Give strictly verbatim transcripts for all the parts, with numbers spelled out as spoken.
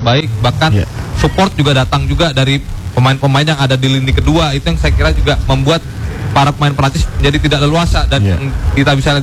baik, bahkan yeah. support juga datang juga dari pemain-pemain yang ada di lini kedua. Itu yang saya kira juga membuat para pemain Prancis menjadi tidak leluasa. Dan yeah. kita bisa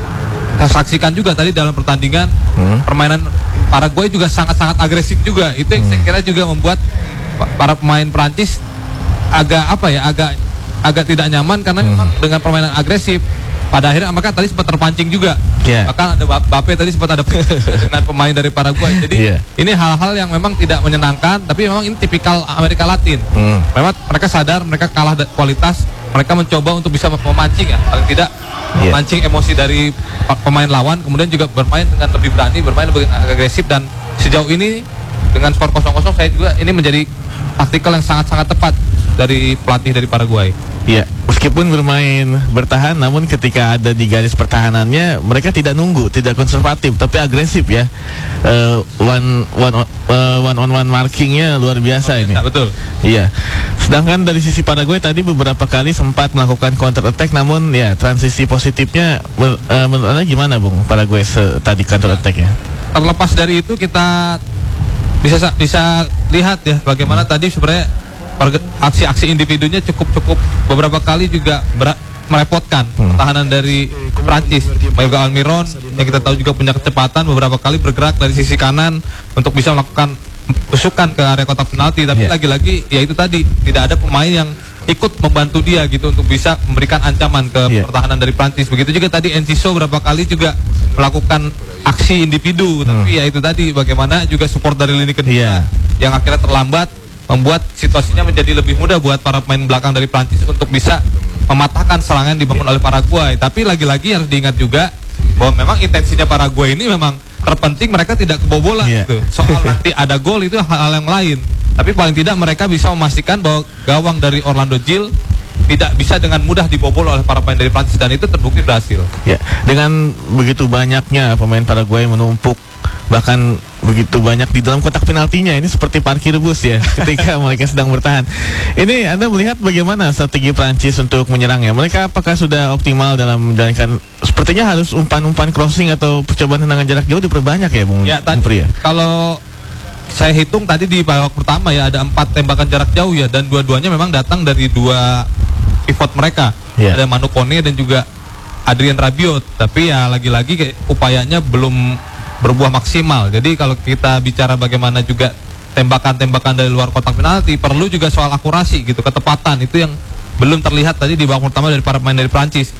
saksikan juga tadi dalam pertandingan hmm. permainan Paraguay juga sangat-sangat agresif juga. Itu yang hmm. saya kira juga membuat para pemain Prancis agak apa ya, agak agak tidak nyaman karena hmm. memang dengan permainan agresif. Pada akhirnya maka tadi sempat terpancing juga. Yeah. Bahkan ada Mbappe tadi sempat ada dengan pemain dari Paraguay. Jadi yeah. ini hal-hal yang memang tidak menyenangkan, tapi memang ini tipikal Amerika Latin. Hmm. Memang mereka sadar mereka kalah kualitas, mereka mencoba untuk bisa memancing ya, paling tidak yeah. memancing emosi dari pemain lawan, kemudian juga bermain dengan lebih berani, bermain lebih agresif. Dan sejauh ini dengan skor kosong kosong saya juga ini menjadi taktikal yang sangat-sangat tepat dari pelatih dari Paraguay. Ya, meskipun bermain bertahan, namun ketika ada di garis pertahanannya mereka tidak nunggu, tidak konservatif, tapi agresif ya. Uh, one one uh, one on one markingnya luar biasa oh, ini. Ya, betul. Iya. Sedangkan dari sisi Paraguay tadi beberapa kali sempat melakukan counter attack, namun ya transisi positifnya uh, menurut Anda gimana, Bung? Paraguay tadi counter attack-nya. Terlepas dari itu kita bisa bisa lihat ya bagaimana hmm. tadi sebenarnya aksi-aksi individunya cukup-cukup beberapa kali juga berat, merepotkan hmm. pertahanan dari Prancis. Mayoga Almiron yang kita tahu juga punya kecepatan, beberapa kali bergerak dari sisi kanan untuk bisa melakukan tusukan ke area kotak penalti. Tapi yeah. lagi-lagi ya itu tadi tidak ada pemain yang ikut membantu dia gitu untuk bisa memberikan ancaman ke yeah. pertahanan dari Prancis. Begitu juga tadi Enciso beberapa kali juga melakukan aksi individu, hmm. tapi ya itu tadi bagaimana juga support dari lini kedua yeah. yang akhirnya terlambat, membuat situasinya menjadi lebih mudah buat para pemain belakang dari Prancis untuk bisa mematahkan serangan yang dibangun oleh Paraguay. Tapi lagi-lagi harus diingat juga bahwa memang intensinya Paraguay ini memang terpenting mereka tidak kebobolan yeah. gitu. Soal nanti ada gol itu hal yang lain. Tapi paling tidak mereka bisa memastikan bahwa gawang dari Orlando Gil tidak bisa dengan mudah dibobol oleh para pemain dari Prancis, dan itu terbukti berhasil. Ya, dengan begitu banyaknya pemain Paraguay menumpuk, bahkan begitu banyak di dalam kotak penaltinya, ini seperti parkir bus ya ketika mereka sedang bertahan. Ini Anda melihat bagaimana strategi Prancis untuk menyerangnya? Mereka apakah sudah optimal dalam menjalankan, sepertinya harus umpan-umpan crossing atau percobaan tendangan jarak jauh diperbanyak ya, Bung? Ya, tadi, kalau saya hitung tadi di babak pertama ya ada empat tembakan jarak jauh ya, dan dua-duanya memang datang dari dua pivot mereka. Yeah. Ada Manu Kone dan juga Adrien Rabiot. Tapi ya lagi-lagi kayak upayanya belum berbuah maksimal. Jadi kalau kita bicara bagaimana juga tembakan-tembakan dari luar kotak penalti, perlu juga soal akurasi gitu, ketepatan itu yang belum terlihat tadi di babak pertama dari para pemain dari Prancis.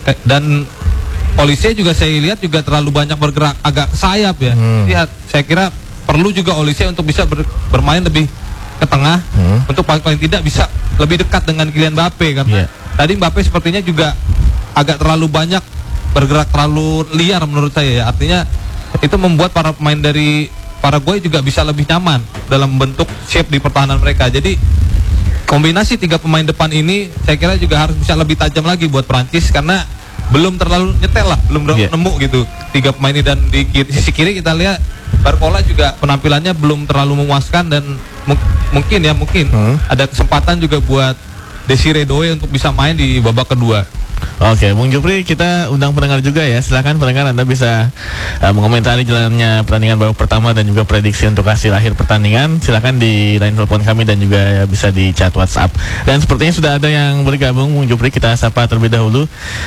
Dan Olise juga saya lihat juga terlalu banyak bergerak agak ke sayap ya. Hmm. Lihat, saya kira perlu juga Olise untuk bisa ber, bermain lebih ke tengah, hmm. untuk paling, paling tidak bisa lebih dekat dengan Kylian Mbappe karena yeah. tadi Mbappe sepertinya juga agak terlalu banyak bergerak, terlalu liar menurut saya ya. Artinya itu membuat para pemain dari Paraguay juga bisa lebih nyaman dalam bentuk shape di pertahanan mereka. Jadi kombinasi tiga pemain depan ini saya kira juga harus bisa lebih tajam lagi buat Prancis, karena belum terlalu nyetel lah, belum yeah. nemu gitu tiga pemain ini. Dan di kiri, sisi kiri kita lihat Barcola juga penampilannya belum terlalu memuaskan, dan mu mungkin ya mungkin hmm. ada kesempatan juga buat Desiree Doué untuk bisa main di babak kedua. Oke, Bung Jupri, kita undang pendengar juga ya. Silakan pendengar, Anda bisa uh, mengomentari jalannya pertandingan babak pertama dan juga prediksi untuk hasil akhir pertandingan. Silakan di line telepon kami dan juga ya, bisa di chat WhatsApp. Dan sepertinya sudah ada yang bergabung, Bung Jupri. Kita sapa terlebih dahulu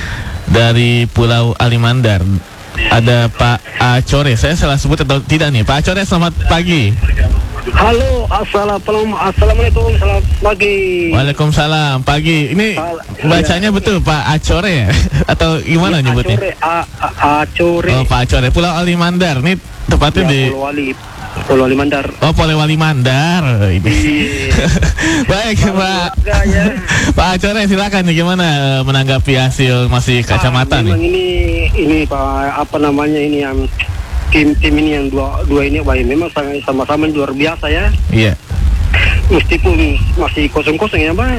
dari Pulau Alimandar. Ada Pak Acore. Saya salah sebut atau tidak nih? Pak Acore, selamat pagi. Halo, assalamualaikum, selamat pagi. Waalaikumsalam, pagi. Ini bacanya betul Pak Acore ya? Atau gimana ya, nyebutnya? Acore. Oh, Pak Acore, Pulau Alimandar. Ini tepatnya ya, di Pulau Wali, Pulau Alimandar. Oh, Pulau Alimandar. Ini. Baik, Pak. Ya. Pak Acore, silakan nih, gimana menanggapi hasil masih kacamata ah, nih? Ini ini Pak, apa namanya ini yang tim-tim ini yang dua dua ini baik, memang sama-sama luar biasa ya. Iya. Meskipun masih kosong-kosong ya, Bang.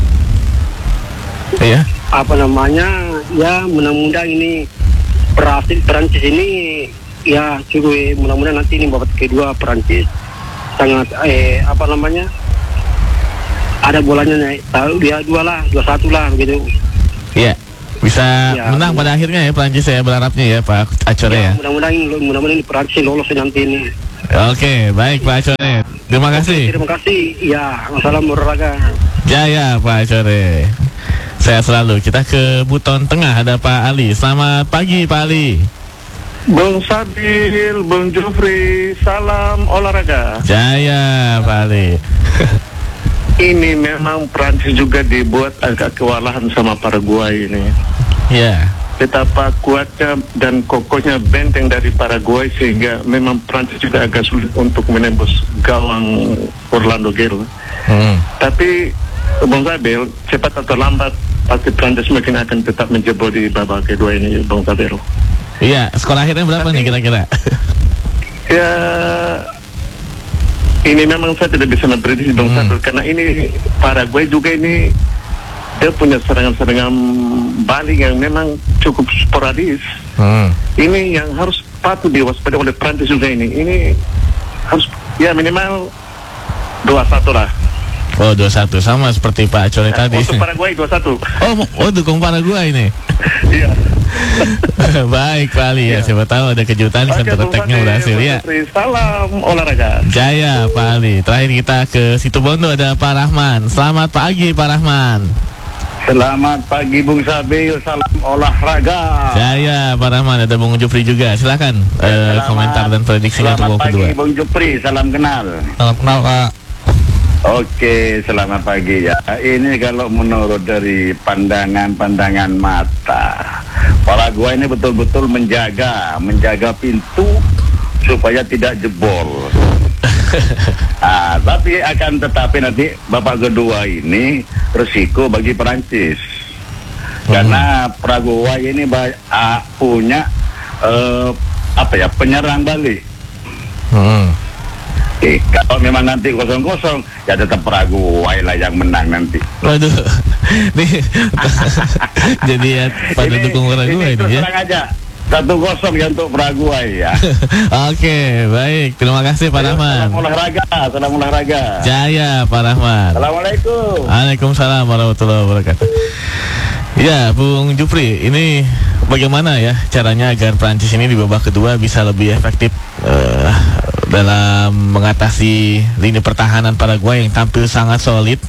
Iya. Apa namanya? Ya, mudah-mudahan ini berhasil Perancis ini ya, cukup mudah-mudahan nanti ini babak kedua Perancis sangat eh apa namanya? Ada bolanya naik. Tahu dia dua lah, dua satu lah begitu. Iya. Bisa ya, menang pada akhirnya ya Prancis, saya berharapnya ya Pak Acore ya. Ya mudah-mudahan mudah-mudahan ini Prancis lolos nanti ini. Oke, baik Pak Core. Terima kasih. Terima kasih. Ya, masalah olahraga. Jaya Pak Core. Sehat selalu. Kita ke Buton Tengah, ada Pak Ali. Selamat pagi Pak Ali. Bung Sabil, Bung Jufri, salam olahraga. Jaya Pak Ali. Ini memang Prancis juga dibuat agak kewalahan sama Paraguay ini. Ya. Betapa kuatnya dan kokohnya benteng dari Paraguay sehingga memang Prancis juga agak sulit untuk menembus gawang Orlando Gil. Hmm. Tapi Bung Sabil, cepat atau lambat pasti Prancis mungkin akan tetap menjebol di babak kedua ini, Bung Sabil. Iya, skor akhirnya berapa Tapi, nih kira-kira? Ya, ini memang saya tidak bisa memprediksi Bung Sabil hmm. karena ini Paraguay juga ini dia punya serangan-serangan balik yang memang cukup sporadis. Hmm. Ini yang harus patut diwaspadai oleh Prancis juga ini. Ini harus ya minimal dua satu lah. Oh, dua satu sama seperti Pak Core ya, tadi. Untuk Paraguay dua satu. Oh, oh dukung Paraguay ini. Iya. Baik Pak Ali ya, siapa tahu ada kejutan di center attack-nya berhasil ya. Salam olahraga. Jaya Pak Ali. Terakhir kita ke Situbondo, ada Pak Rahman. Selamat pagi Pak Rahman. Selamat pagi Bung Sabil, salam olahraga. Jaya Pak Rahman, ada Bung Jufri juga. Silakan ya, uh, komentar dan prediksinya untuk babak kedua. Selamat pagi Bung Jufri, salam kenal. Salam kenal Pak. Oke, selamat pagi ya. Ini kalau menurut dari pandangan-pandangan mata, Paraguay ini betul-betul menjaga, menjaga pintu supaya tidak jebol. Ah, tapi akan tetapi nanti babak kedua ini resiko bagi Perancis karena Paraguay ini ba- ah, punya uh, apa ya penyerang balik. Hmm. Eh, kalau memang nanti kosong kosong ya tetap Paraguay lah yang menang nanti. Waduh, nih jadi ya pada dukung Paraguay ini ya. Tenang aja. Satu kosong ya untuk Paraguay ya. Oke, baik. Terima kasih Pak Rahman. Salam olahraga, salam olahraga. Jaya Pak Rahman. Assalamualaikum. Waalaikumsalam warahmatullahi wabarakatuh. Ya, Bung Jufri, ini bagaimana ya caranya agar Prancis ini di babak kedua bisa lebih efektif uh, dalam mengatasi lini pertahanan Paraguay yang tampil sangat solid.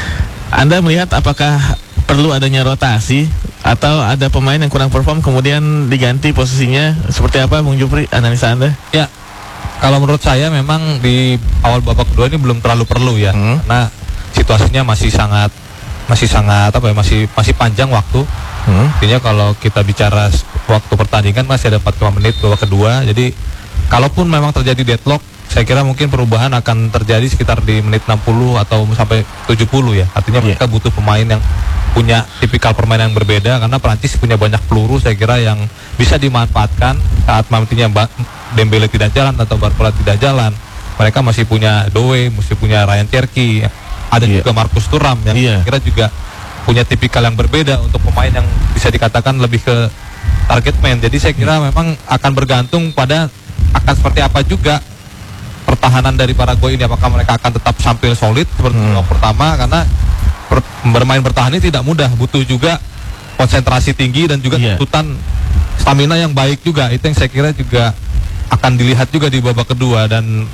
Anda melihat apakah perlu adanya rotasi atau ada pemain yang kurang perform kemudian diganti posisinya, seperti apa Bung Jufri analisa Anda? Ya, kalau menurut saya memang di awal babak kedua ini belum terlalu perlu ya, hmm. karena situasinya masih sangat masih sangat apa ya masih masih panjang waktu. Hmm. Artinya kalau kita bicara waktu pertandingan masih ada empat puluh lima menit babak kedua, jadi kalaupun memang terjadi deadlock, saya kira mungkin perubahan akan terjadi sekitar di menit enam puluh atau sampai tujuh puluh ya. Artinya yeah. mereka butuh pemain yang punya tipikal permainan yang berbeda karena Perancis punya banyak peluru saya kira yang bisa dimanfaatkan saat nantinya Dembele tidak jalan atau Barcola tidak jalan. Mereka masih punya Doe, masih punya Ryan Cherki, ada yeah. juga Marcus Thuram yang yeah. saya kira juga punya tipikal yang berbeda untuk pemain yang bisa dikatakan lebih ke target man. Jadi saya kira yeah. memang akan bergantung pada akan seperti apa juga pertahanan dari Paraguay ini, apakah mereka akan tetap tampil solid seperti hmm. yang pertama, karena per, bermain bertahan ini tidak mudah, butuh juga konsentrasi tinggi dan juga yeah. tuntutan stamina yang baik juga. Itu yang saya kira juga akan dilihat juga di babak kedua, dan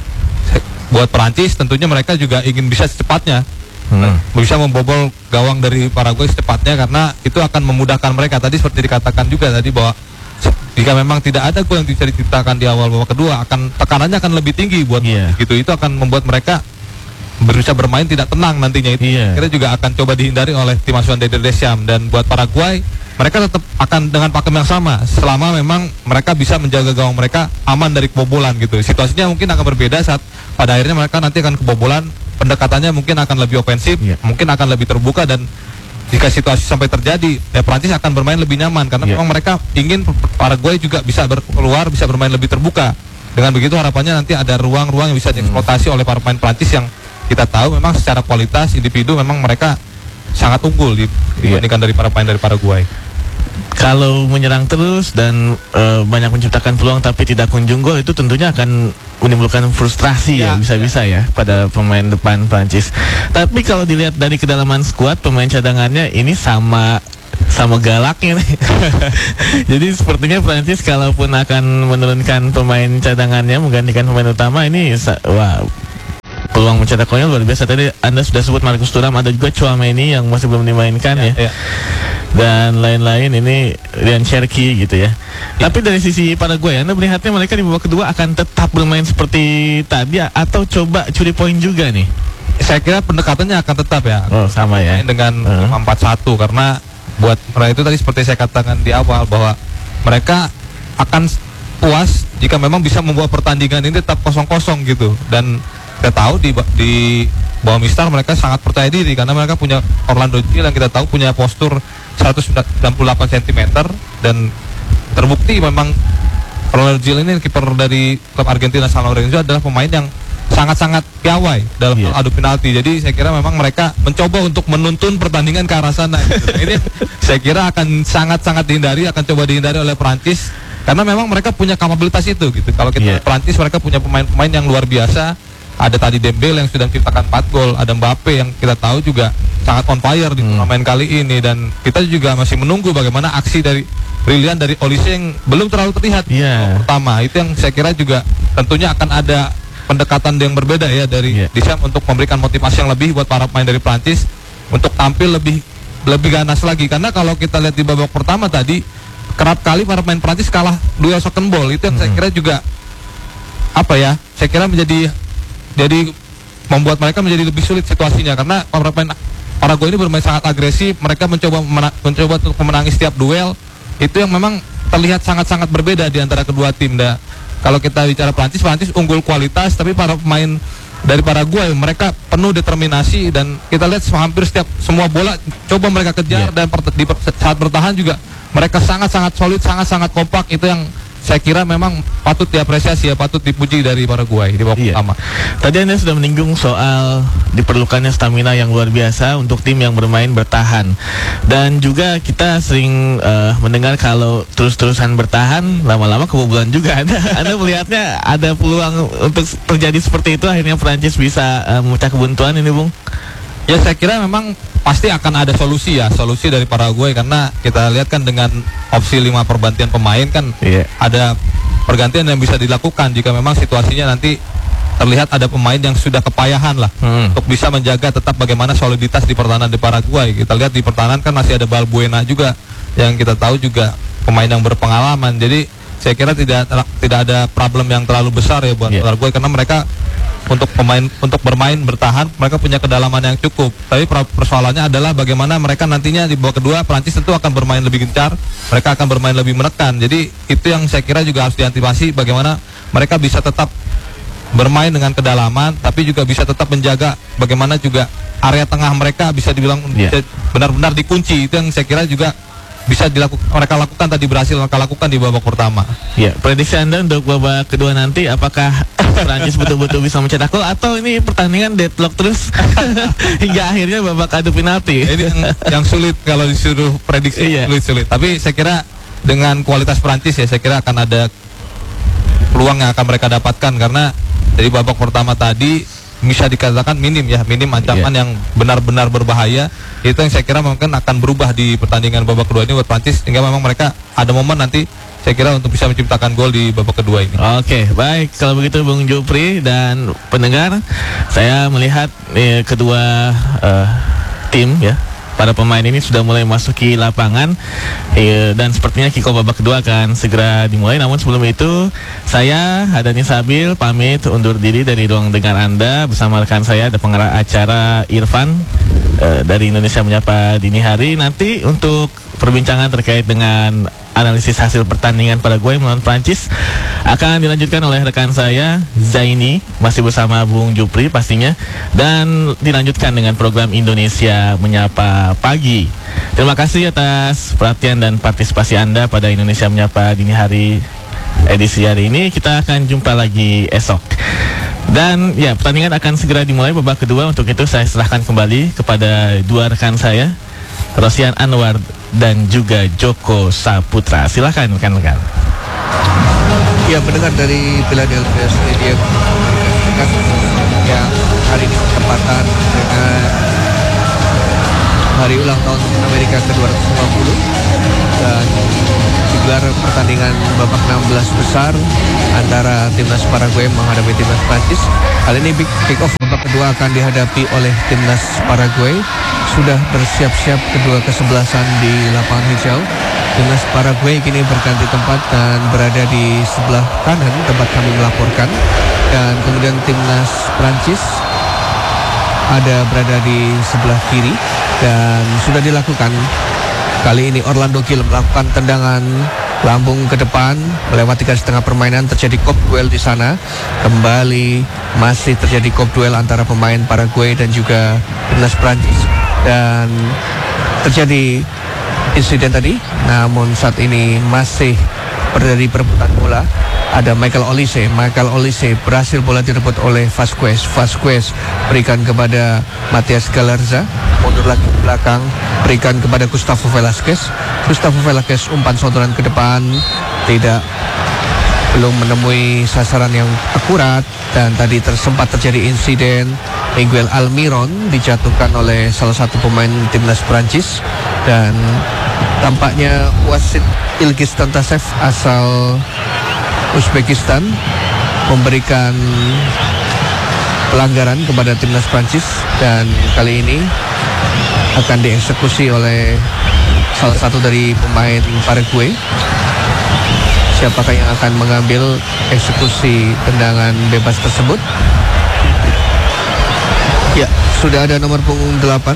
buat Perancis tentunya mereka juga ingin bisa secepatnya hmm. bisa membobol gawang dari Paraguay secepatnya, karena itu akan memudahkan mereka. Tadi seperti dikatakan juga tadi bahwa jika memang tidak ada gol yang bisa diciptakan di awal babak kedua, akan tekanannya akan lebih tinggi buat yeah. gitu. Itu akan membuat mereka bisa bermain tidak tenang nantinya. Itu yeah. kira juga akan coba dihindari oleh tim asuhan Didier Deschamps. Dan buat Paraguay, mereka tetap akan dengan pakem yang sama selama memang mereka bisa menjaga gawang mereka aman dari kebobolan gitu. Situasinya mungkin akan berbeda saat pada akhirnya mereka nanti akan kebobolan, pendekatannya mungkin akan lebih ofensif, yeah. mungkin akan lebih terbuka, dan jika situasi sampai terjadi, ya Prancis akan bermain lebih nyaman karena yeah. memang mereka ingin Paraguay juga bisa keluar, bisa bermain lebih terbuka. Dengan begitu harapannya nanti ada ruang-ruang yang bisa dieksploitasi hmm. oleh para pemain Prancis yang kita tahu memang secara kualitas individu memang mereka sangat unggul dibandingkan yeah. dari para pemain dari Paraguay. Kalau menyerang terus dan uh, banyak menciptakan peluang tapi tidak kunjung gol, itu tentunya akan menimbulkan frustrasi ya, ya bisa-bisa ya pada pemain depan Prancis. Tapi kalau dilihat dari kedalaman skuad, pemain cadangannya ini sama sama galaknya nih. Jadi sepertinya Prancis kalaupun akan menurunkan pemain cadangannya menggantikan pemain utama ini, wah, peluang mencetak golnya luar biasa. Tadi Anda sudah sebut Marcus Thuram, ada juga Tchouaméni yang masih belum dimainkan ya, ya. ya. Dan lain-lain, ini Ryan Cherki gitu ya. ya. Tapi dari sisi Paraguay, Anda melihatnya mereka di babak kedua akan tetap bermain seperti tadi atau coba curi poin juga nih? Saya kira pendekatannya akan tetap ya. Oh, sama ya. Dengan uh. empat satu, karena buat mereka itu tadi seperti saya katakan di awal bahwa mereka akan puas jika memang bisa membuat pertandingan ini tetap kosong-kosong gitu. Dan kita tahu di di bawah Mistar mereka sangat percaya diri karena mereka punya Orlando Gil yang kita tahu punya postur seratus sembilan puluh delapan sentimeter, dan terbukti memang Orlando Gil ini kiper dari klub Argentina San Lorenzo adalah pemain yang sangat-sangat piawai dalam yeah. adu penalti. Jadi saya kira memang mereka mencoba untuk menuntun pertandingan ke arah sana gitu. Ini saya kira akan sangat-sangat dihindari, akan coba dihindari oleh Perancis karena memang mereka punya kapabilitas itu gitu. Kalau kita yeah. Perancis mereka punya pemain-pemain yang luar biasa. Ada tadi Dembele yang sudah menciptakan empat gol, ada Mbappe yang kita tahu juga sangat on fire di turnamen hmm. kali ini, dan kita juga masih menunggu bagaimana aksi dari brilian dari Olise yang belum terlalu terlihat yeah. pertama. Itu yang saya kira juga tentunya akan ada pendekatan yang berbeda ya dari yeah. Deschamps untuk memberikan motivasi yang lebih buat para pemain dari Prancis untuk tampil lebih lebih ganas lagi, karena kalau kita lihat di babak pertama tadi kerap kali para pemain Prancis kalah duel second ball. Itu yang hmm. saya kira juga apa ya, saya kira menjadi jadi membuat mereka menjadi lebih sulit situasinya karena para pemain Paraguay ini bermain sangat agresif. Mereka mencoba mena- mencoba untuk memenangi setiap duel. Itu yang memang terlihat sangat-sangat berbeda di antara kedua tim. Dah, kalau kita bicara Prancis, Prancis unggul kualitas, tapi para pemain dari Paraguay mereka penuh determinasi, dan kita lihat hampir setiap semua bola coba mereka kejar yeah. dan per- di per- saat bertahan juga mereka sangat-sangat solid, sangat-sangat kompak. Itu yang saya kira memang patut diapresiasi ya, patut dipuji dari Paraguay di babak iya. pertama. Tadi Anda sudah menyinggung soal diperlukannya stamina yang luar biasa untuk tim yang bermain bertahan. Dan juga kita sering uh, mendengar kalau terus-terusan bertahan lama-lama kebobolan juga ada. Anda melihatnya ada peluang untuk terjadi seperti itu, akhirnya Prancis bisa uh, memecah kebuntuan ini, Bung? Ya saya kira memang pasti akan ada solusi ya, solusi dari Paraguay, karena kita lihat kan dengan opsi lima pergantian pemain kan yeah. ada pergantian yang bisa dilakukan jika memang situasinya nanti terlihat ada pemain yang sudah kepayahan lah hmm. untuk bisa menjaga tetap bagaimana soliditas di pertahanan di Paraguay. Kita lihat di pertahanan kan masih ada Balbuena juga yang kita tahu juga pemain yang berpengalaman. Jadi saya kira tidak tidak ada problem yang terlalu besar ya buat yeah. Paraguay, karena mereka untuk pemain untuk bermain bertahan mereka punya kedalaman yang cukup. Tapi persoalannya adalah bagaimana mereka nantinya di babak kedua Prancis tentu akan bermain lebih gencar, mereka akan bermain lebih menekan. Jadi itu yang saya kira juga harus diantisipasi, bagaimana mereka bisa tetap bermain dengan kedalaman tapi juga bisa tetap menjaga bagaimana juga area tengah mereka bisa dibilang yeah. benar-benar dikunci. Itu yang saya kira juga bisa dilakukan, mereka lakukan tadi berhasil mereka lakukan di babak pertama. Ya, prediksi Anda untuk babak kedua nanti, apakah Prancis betul-betul bisa mencetak gol atau ini pertandingan deadlock terus hingga akhirnya babak adu penalti? Ini yang, yang sulit kalau disuruh prediksi iya. sulit-sulit. Tapi saya kira dengan kualitas Prancis ya, saya kira akan ada peluang yang akan mereka dapatkan, karena dari babak pertama tadi bisa dikatakan minim ya, minim ancaman yeah. yang benar-benar berbahaya. Itu yang saya kira mungkin akan berubah di pertandingan babak kedua ini buat Prancis, sehingga memang mereka ada momen nanti saya kira untuk bisa menciptakan gol di babak kedua ini. Oke, okay, baik, kalau begitu Bung Jupri dan pendengar, saya melihat eh, kedua uh, tim ya, para pemain ini sudah mulai masuki lapangan e, dan sepertinya kick-off babak kedua akan segera dimulai. Namun sebelum itu saya Hadani Sabil pamit undur diri dari ruang dengar Anda bersama rekan saya, ada pengarah acara Irfan e, dari Indonesia Menyapa Dini Hari. Nanti untuk perbincangan terkait dengan analisis hasil pertandingan Paraguay melawan Prancis akan dilanjutkan oleh rekan saya Zaini, masih bersama Bung Jupri pastinya, dan dilanjutkan dengan program Indonesia Menyapa Pagi. Terima kasih atas perhatian dan partisipasi Anda pada Indonesia Menyapa Dini Hari edisi hari ini. Kita akan jumpa lagi esok. Dan ya, pertandingan akan segera dimulai babak kedua. Untuk itu saya serahkan kembali kepada dua rekan saya, Rosian Anwar dan juga Joko Saputra. Silakan rekan-rekan. Ya, pendengar dari Philadelphia Stadium yang hari ini bertepatan dengan hari hari ulang tahun Amerika ke dua ratus lima puluh dan digelar pertandingan babak enam belas besar antara timnas Paraguay menghadapi timnas Prancis. Kali ini big kick off babak kedua akan dihadapi oleh timnas Paraguay. Sudah bersiap-siap kedua kesebelasan di lapangan hijau. Timnas Paraguay kini berganti tempat dan berada di sebelah kanan tempat kami melaporkan, dan kemudian timnas Prancis ada berada di sebelah kiri dan sudah dilakukan. Kali ini Orlando Gil melakukan tendangan lambung ke depan melewati garis tengah permainan. Terjadi kop duel di sana. Kembali masih terjadi kop duel antara pemain Paraguay dan juga timnas Prancis, dan terjadi insiden tadi. Namun saat ini masih terjadi perebutan bola. Ada Michael Olise. Michael Olise berhasil bola direbut oleh Vasquez. Vasquez berikan kepada Matias Galarza, mundur lagi ke belakang, berikan kepada Gustavo Velasquez. Gustavo Velasquez umpan sodoran ke depan, tidak belum menemui sasaran yang akurat, dan tadi tersempat terjadi insiden. Miguel Almiron dijatuhkan oleh salah satu pemain timnas Prancis, dan tampaknya wasit Ilgiz Tantasev asal Uzbekistan memberikan pelanggaran kepada timnas Prancis, dan kali ini akan dieksekusi oleh salah satu dari pemain Paraguay. Siapakah yang akan mengambil eksekusi tendangan bebas tersebut? Ya, sudah ada nomor punggung delapan,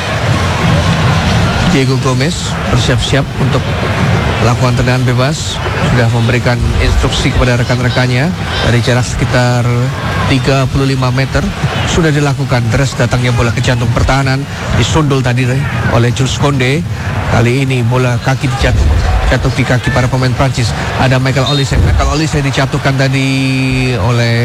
Diego Gomez, bersiap-siap untuk melakukan tendangan bebas. Sudah memberikan instruksi kepada rekan-rekannya dari jarak sekitar tiga puluh lima meter. Sudah dilakukan. Terus datangnya bola ke jantung pertahanan, disundul tadi oleh Jules Koundé. Kali ini bola kaki dijatuh jatuh di kaki para pemain Prancis. Ada Michael Olise. Michael Olise dijatuhkan tadi oleh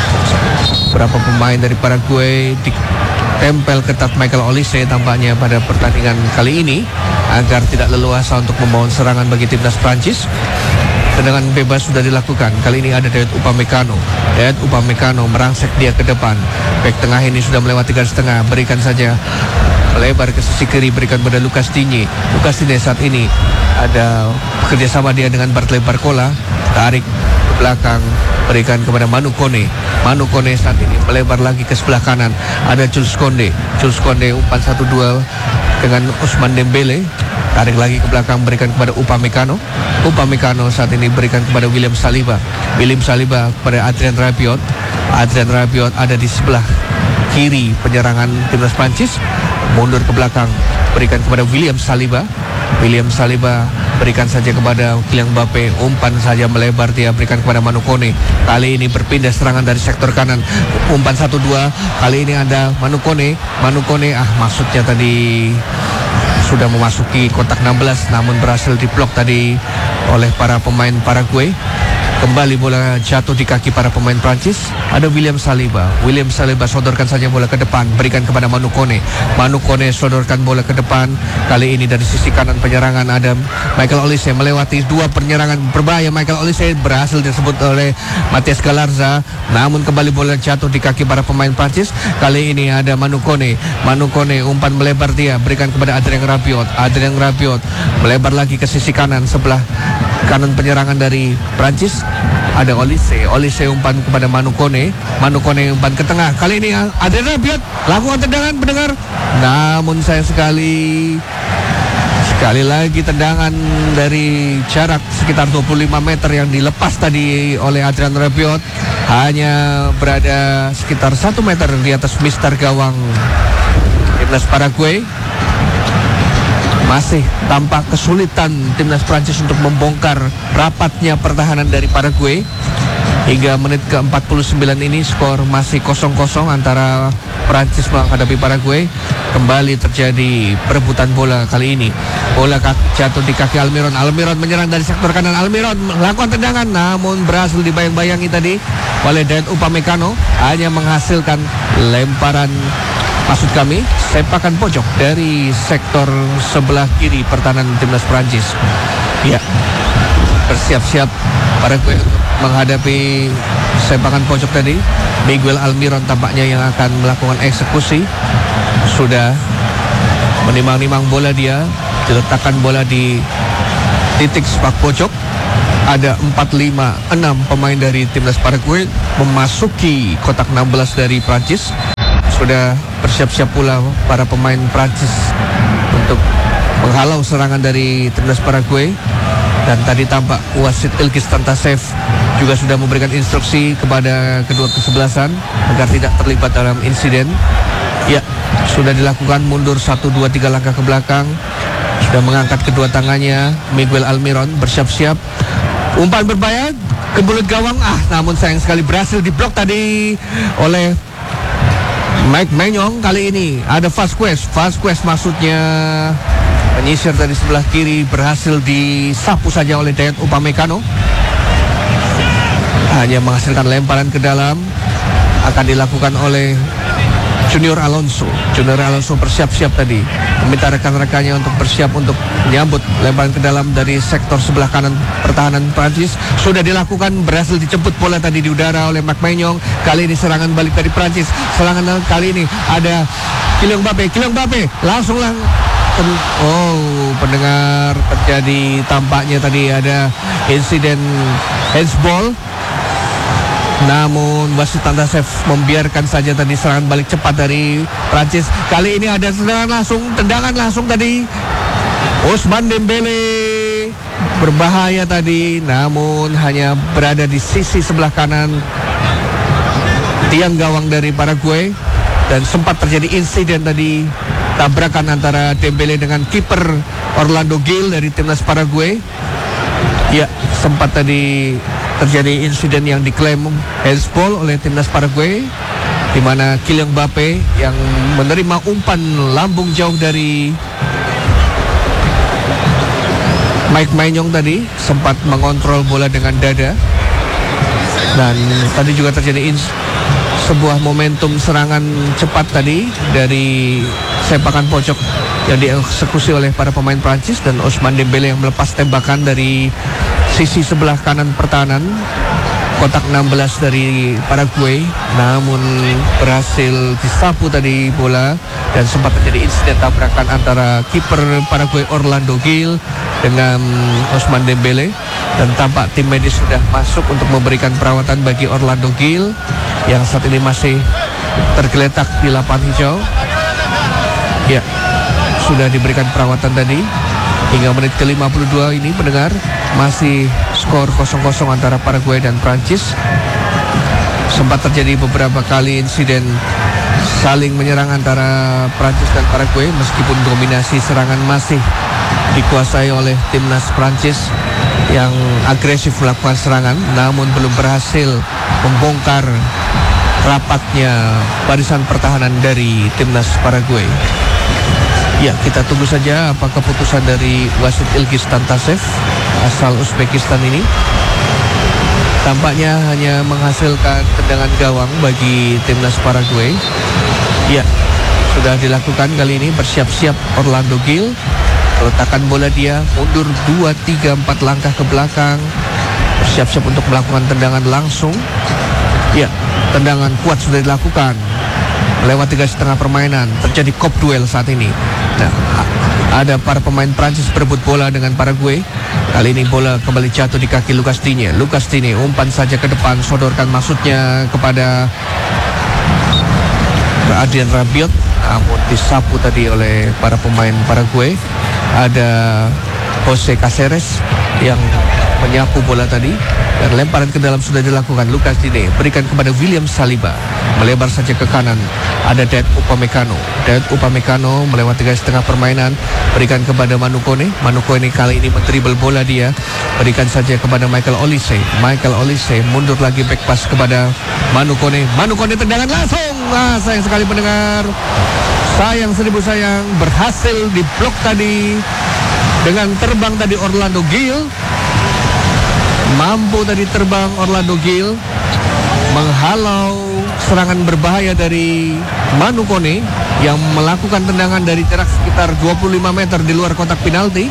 beberapa pemain dari Paraguay. Ditempel ketat Michael Olise tampaknya pada pertandingan kali ini agar tidak leluasa untuk membangun serangan bagi timnas Prancis. Tendangan bebas sudah dilakukan. Kali ini ada Dayot Upamecano. Dayot Upamecano merangsek dia ke depan. Bek tengah ini sudah melewati garis tengah. Berikan saja melebar ke sisi kiri, berikan pada Lucas Digne. Lucas Digne saat ini ada kerjasama dia dengan Bartley Barcola. Tarik ke belakang, berikan kepada Manu Kone. Manu Kone saat ini melebar lagi ke sebelah kanan. Ada Jules Koundé. Jules Koundé umpan satu dua dengan Ousmane Dembele. Tarik lagi ke belakang, berikan kepada Upamecano. Upamecano saat ini berikan kepada William Saliba. William Saliba kepada Adrien Rabiot. Adrien Rabiot ada di sebelah kiri penyerangan timnas Prancis. Mundur ke belakang, berikan kepada William Saliba. William Saliba berikan saja kepada Kylian Mbappe. Umpan saja melebar, dia berikan kepada Manu Kone. Kali ini berpindah serangan dari sektor kanan. Umpan satu dua. Kali ini ada Manu Kone. Manu Kone ah maksudnya tadi sudah memasuki kotak enam belas, namun berhasil diblok tadi oleh para pemain Paraguay. Kembali bola jatuh di kaki para pemain Prancis. Ada William Saliba. William Saliba sodorkan saja bola ke depan, berikan kepada Manu Kone. Manu Kone sodorkan bola ke depan. Kali ini dari sisi kanan penyerangan ada Michael Olise melewati dua penyerangan berbahaya. Michael Olise berhasil disebut oleh Matias Galarza, namun kembali bola jatuh di kaki para pemain Prancis. Kali ini ada Manu Kone. Manu Kone umpan melebar, dia berikan kepada Adrien Rabiot. Adrien Rabiot melebar lagi ke sisi kanan sebelah kanan penyerangan dari Prancis. Ada Olise. Olise umpan kepada Manu Kone. Manu Kone umpan ke tengah. Kali ini Adrien Rabiot lakukan tendangan pendengar. Namun sayang sekali, sekali lagi tendangan dari jarak sekitar dua puluh lima meter yang dilepas tadi oleh Adrien Rabiot hanya berada sekitar satu meter di atas mistar gawang timnas Paraguay. Masih tampak kesulitan timnas Prancis untuk membongkar rapatnya pertahanan dari Paraguay. Hingga menit ke empat puluh sembilan ini skor masih kosong kosong antara Prancis menghadapi Paraguay. Kembali terjadi perebutan bola kali ini. Bola jatuh di kaki Almiron. Almiron menyerang dari sektor kanan. Almiron melakukan tendangan, namun berhasil dibayang-bayangi tadi oleh Dayot Upamecano. Hanya menghasilkan lemparan, maksud kami sepakan pojok dari sektor sebelah kiri pertahanan timnas Prancis. Ya, bersiap-siap Paraguay untuk menghadapi sepakan pojok tadi. Miguel Almiron tampaknya yang akan melakukan eksekusi. Sudah menimang-nimang bola dia, diletakkan bola di titik sepak pojok. Ada empat, lima, enam pemain dari timnas Paraguay memasuki kotak enam belas dari Prancis. Sudah bersiap-siap pula para pemain Prancis untuk menghalau serangan dari timnas Paraguay. Dan tadi tampak wasit Ilkis Tantasev juga sudah memberikan instruksi kepada kedua kesebelasan agar tidak terlibat dalam insiden. Ya, sudah dilakukan mundur satu, dua, tiga langkah ke belakang. Sudah mengangkat kedua tangannya Miguel Almiron, bersiap-siap. Umpan berbahaya ke mulut gawang. Ah, namun sayang sekali berhasil diblok tadi oleh Mike Maignan. Kali ini ada Vasquez. Vasquez maksudnya penyisir dari sebelah kiri, berhasil disapu saja oleh Dayot Upamecano. Hanya menghasilkan lemparan ke dalam. Akan dilakukan oleh Junior Alonso. Junior Alonso bersiap-siap tadi, meminta rekan-rekannya untuk bersiap untuk menyambut lemparan ke dalam dari sektor sebelah kanan pertahanan Prancis. Sudah dilakukan, berhasil dijemput bola tadi di udara oleh Mike Maignan. Kali ini serangan balik dari Prancis. Serangan kali ini ada Kylian Mbappe. Kylian Mbappe langsung lang Oh, pendengar, terjadi tampaknya tadi ada insiden handsball. Namun wasit Tantasev membiarkan saja tadi serangan balik cepat dari Prancis. Kali ini ada serangan langsung, tendangan langsung tadi. Ousmane Dembele berbahaya tadi, namun hanya berada di sisi sebelah kanan tiang gawang dari Paraguay. Dan sempat terjadi insiden tadi, tabrakan antara Dembele dengan kiper Orlando Gil dari timnas Paraguay. Ya, sempat tadi terjadi insiden yang diklaim handsball oleh timnas Paraguay, di mana Kylian Mbappe yang menerima umpan lambung jauh dari Mike Maignan tadi sempat mengontrol bola dengan dada. Dan tadi juga terjadi ins- sebuah momentum serangan cepat tadi dari sepakan pojok yang dieksekusi oleh para pemain Prancis, dan Ousmane Dembele yang melepas tembakan dari sisi sebelah kanan pertahanan kotak enam belas dari Paraguay, namun berhasil disapu tadi bola dan sempat terjadi insiden tabrakan antara kiper Paraguay Orlando Gil dengan Ousmane Dembele. Dan tampak tim medis sudah masuk untuk memberikan perawatan bagi Orlando Gil yang saat ini masih tergeletak di lapangan hijau. Ya, sudah diberikan perawatan tadi. Hingga menit ke lima puluh dua ini pendengar, masih skor kosong kosong antara Paraguay dan Prancis. Sempat terjadi beberapa kali insiden saling menyerang antara Prancis dan Paraguay, meskipun dominasi serangan masih dikuasai oleh timnas Prancis yang agresif melakukan serangan, namun belum berhasil membongkar rapatnya barisan pertahanan dari timnas Paraguay. Ya, kita tunggu saja apa keputusan dari wasit Ilkis Tantasev asal Uzbekistan ini. Tampaknya hanya menghasilkan tendangan gawang bagi timnas Paraguay. Ya, sudah dilakukan kali ini, bersiap-siap Orlando Gil. Letakkan bola dia, mundur dua, tiga, empat langkah ke belakang, bersiap-siap untuk melakukan tendangan langsung. Ya, tendangan kuat sudah dilakukan. Lewat tiga setengah permainan, terjadi kop duel saat ini. Nah, ada para pemain Prancis berebut bola dengan Paraguay. Kali ini bola kembali jatuh di kaki Lucas Digne. Lucas Digne umpan saja ke depan, sodorkan maksudnya kepada Adrien Rabiot, namun disapu tadi oleh para pemain Paraguay. Ada Jose Caceres yang menyapu bola tadi, dan lemparan ke dalam sudah dilakukan. Lucas Digne berikan kepada William Saliba, melebar saja ke kanan. Ada Dayot Upamecano. Dayot Upamecano melewati garis tengah permainan, berikan kepada Manu Kone. Manu Kone kali ini mentribel bola dia, berikan saja kepada Michael Olise. Michael Olise mundur lagi, back pass kepada Manu Kone. Manu Kone tendangan langsung. Ah, sayang sekali pendengar. Sayang seribu sayang, berhasil diblok tadi dengan terbang tadi Orlando Gil. Mampu tadi terbang Orlando Gil menghalau serangan berbahaya dari Manu Kone yang melakukan tendangan dari jarak sekitar dua puluh lima meter di luar kotak penalti.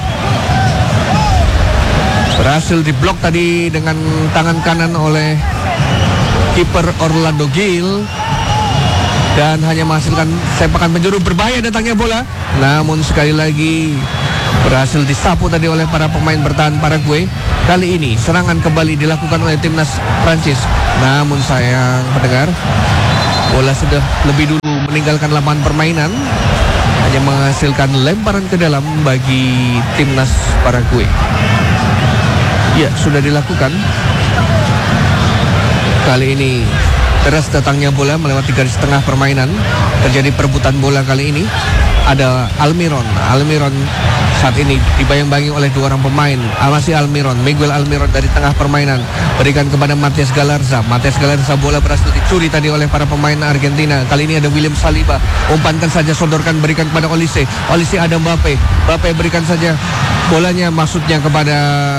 Berhasil diblok tadi dengan tangan kanan oleh kiper Orlando Gil. dan hanya menghasilkan sepakan penjuru. Berbahaya datangnya bola, namun sekali lagi berhasil disapu tadi oleh para pemain bertahan Paraguay. Kali ini serangan kembali dilakukan oleh timnas Prancis, namun sayang pendengar, bola sudah lebih dulu meninggalkan lapangan permainan, hanya menghasilkan lemparan ke dalam bagi timnas Paraguay. Ya, sudah dilakukan. Kali ini deras datangnya bola melewati garis tengah permainan. Terjadi perebutan bola kali ini. Ada Almiron. Almiron saat ini dibayang-bayangi oleh dua orang pemain. Masih Almiron, Miguel Almiron dari tengah permainan. Berikan kepada Matias Galarza. Matias Galarza, bola berhasil dicuri tadi oleh para pemain Argentina. Kali ini ada William Saliba. Umpankan saja, sodorkan, berikan kepada Olise. Olise ada Mbappe. Mbappe berikan saja bolanya, maksudnya kepada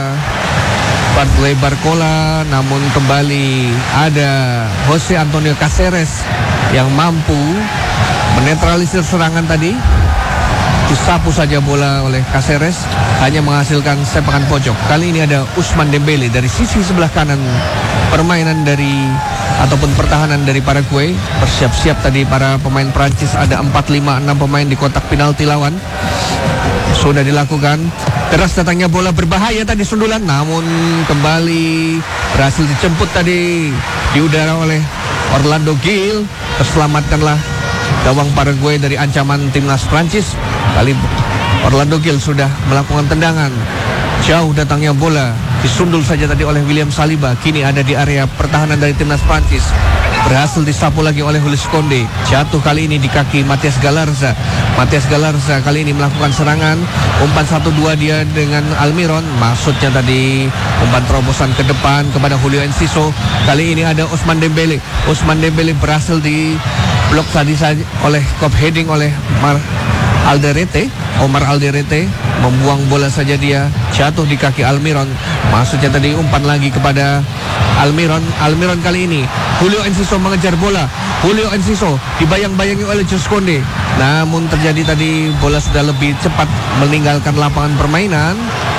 Bartley Barcola, namun kembali ada Jose Antonio Caceres yang mampu menetralisir serangan tadi. Disapu saja bola oleh Caceres, hanya menghasilkan sepakan pojok. Kali ini ada Ousmane Dembele dari sisi sebelah kanan permainan dari ataupun pertahanan dari Paraguay. Bersiap-siap tadi para pemain Prancis, ada empat, lima, enam pemain di kotak penalti lawan. Sudah dilakukan. Keras datangnya bola, berbahaya tadi sundulan, namun kembali berhasil dijemput tadi di udara oleh Orlando Gil. Terselamatkanlah gawang Paraguay dari ancaman timnas Prancis. Kali Orlando Gil sudah melakukan tendangan. Jauh datangnya bola, disundul saja tadi oleh William Saliba. Kini ada di area pertahanan dari timnas Prancis. Berhasil disapu lagi oleh Jules Koundé. Jatuh kali ini di kaki Matias Galarza. Matias Galarza kali ini melakukan serangan. Umpan satu dua dia dengan Almiron. Maksudnya tadi umpan terobosan ke depan kepada Julio Enciso. Kali ini ada Ousmane Dembele. Ousmane Dembele berhasil di blok tadi saja oleh top heading oleh Mar Alderete. Omar Alderete membuang bola saja, dia jatuh di kaki Almiron. Maksudnya tadi umpan lagi kepada Almiron. Almiron kali ini Julio Enciso mengejar bola. Julio Enciso dibayang-bayangi oleh Jules Koundé, namun terjadi tadi bola sudah lebih cepat meninggalkan lapangan permainan.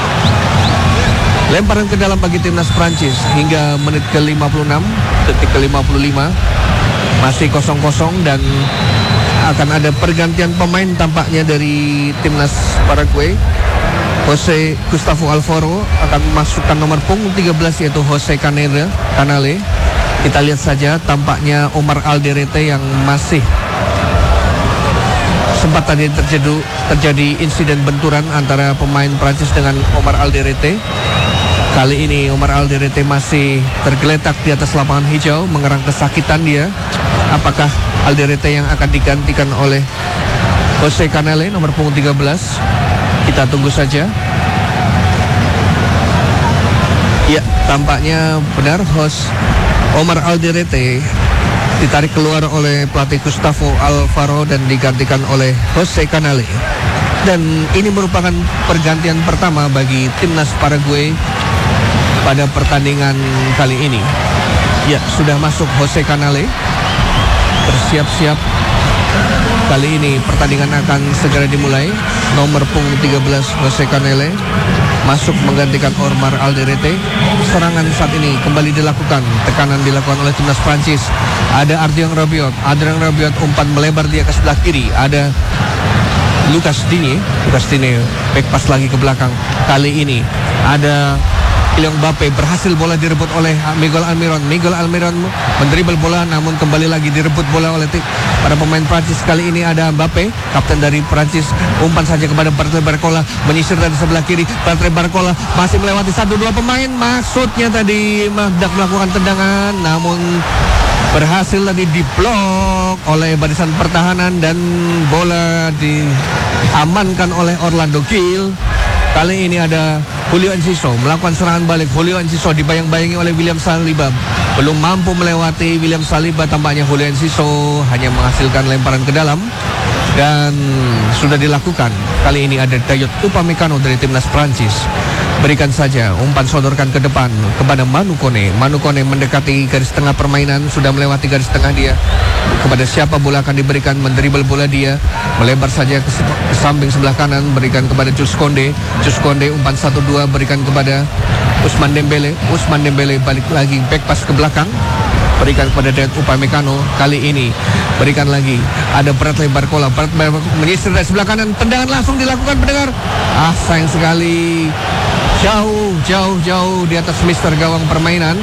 Lemparan ke dalam bagi timnas Prancis hingga menit ke lima puluh enam, detik ke lima puluh lima. Masih kosong kosong dan akan ada pergantian pemain tampaknya dari timnas Paraguay. Jose Gustavo Alfaro akan memasukkan nomor punggung tiga belas, yaitu Jose Canale. Canale. Kita lihat saja, tampaknya Omar Alderete yang masih sempat tadi terjadi, terjadi insiden benturan antara pemain Prancis dengan Omar Alderete. Kali ini Omar Alderete masih tergeletak di atas lapangan hijau, mengerang kesakitan dia. Apakah Alderete yang akan digantikan oleh Jose Canale nomor punggung tiga belas? Kita tunggu saja. Ya, tampaknya benar host Omar Alderete ditarik keluar oleh pelatih Gustavo Alfaro dan digantikan oleh Jose Canale. Dan ini merupakan pergantian pertama bagi timnas Paraguay pada pertandingan kali ini. Ya, sudah masuk Jose Canale. Bersiap-siap. Kali ini pertandingan akan segera dimulai. Nomor punggung tiga belas Jose Canale masuk menggantikan Omar Alderete. Serangan saat ini kembali dilakukan. Tekanan dilakukan oleh timnas Prancis. Ada Adrien Rabiot. Adrien Rabiot umpan melebar dia ke sebelah kiri. Ada Lucas Digne. Lucas Digne back pass lagi ke belakang. Kali ini ada Kylian Mbappe, berhasil bola direbut oleh Miguel Almiron. Miguel Almiron mendribble bola, namun kembali lagi direbut bola oleh para pemain Prancis. Kali ini ada Mbappe, kapten dari Prancis. Umpan saja kepada Bartley Barcola, menyisir dari sebelah kiri. Bartley Barcola masih melewati satu dua pemain. Maksudnya tadi hendak melakukan tendangan, namun berhasil tadi diblok oleh barisan pertahanan dan bola diamankan oleh Orlando Gil. Kali ini ada Julio Enciso melakukan serangan balik. Julio Enciso dibayang-bayangi oleh William Saliba. Belum mampu melewati William Saliba. Tampaknya Julio Enciso hanya menghasilkan lemparan ke dalam. Dan sudah dilakukan. Kali ini ada Dayot Upamecano dari timnas Prancis. Berikan saja, umpan sodorkan ke depan kepada Manu Kone. Manu Kone mendekati garis tengah permainan, sudah melewati garis tengah dia. Kepada siapa bola akan diberikan, mendribble bola dia. Melebar saja ke, ke samping sebelah kanan, berikan kepada Jules Koundé. Jules Koundé umpan satu dua berikan kepada Ousmane Dembele. Ousmane Dembele balik lagi back pass ke belakang. berikan kepada Dayot Upamecano. Kali ini berikan lagi, ada Bradley Barcola, Bradley menyisir dari sebelah kanan, tendangan langsung dilakukan pendengar. Ah, sayang sekali, jauh jauh jauh di atas mister gawang permainan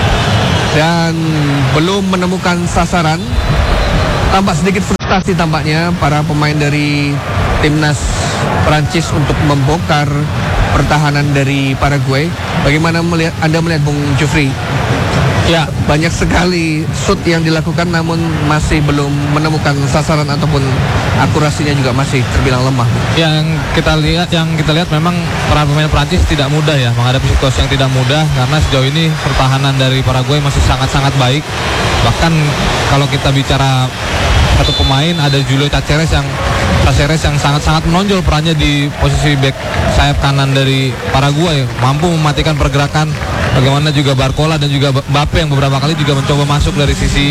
dan belum menemukan sasaran. Tampak sedikit frustasi tampaknya para pemain dari timnas Prancis untuk membongkar pertahanan dari Paraguay. Bagaimana melihat, Anda melihat Bung Jufri? Ya, banyak sekali shoot yang dilakukan namun masih belum menemukan sasaran ataupun akurasinya juga masih terbilang lemah. Yang kita lihat, yang kita lihat memang para pemain Prancis tidak mudah ya menghadapi situasi yang tidak mudah, karena sejauh ini pertahanan dari Paraguay masih sangat-sangat baik. Bahkan kalau kita bicara satu pemain, ada Julio Caceres yang Caceres yang sangat-sangat menonjol perannya di posisi back sayap kanan dari Paraguay, mampu mematikan pergerakan. Bagaimana juga Barcola dan juga Mbappe yang beberapa kali juga mencoba masuk dari sisi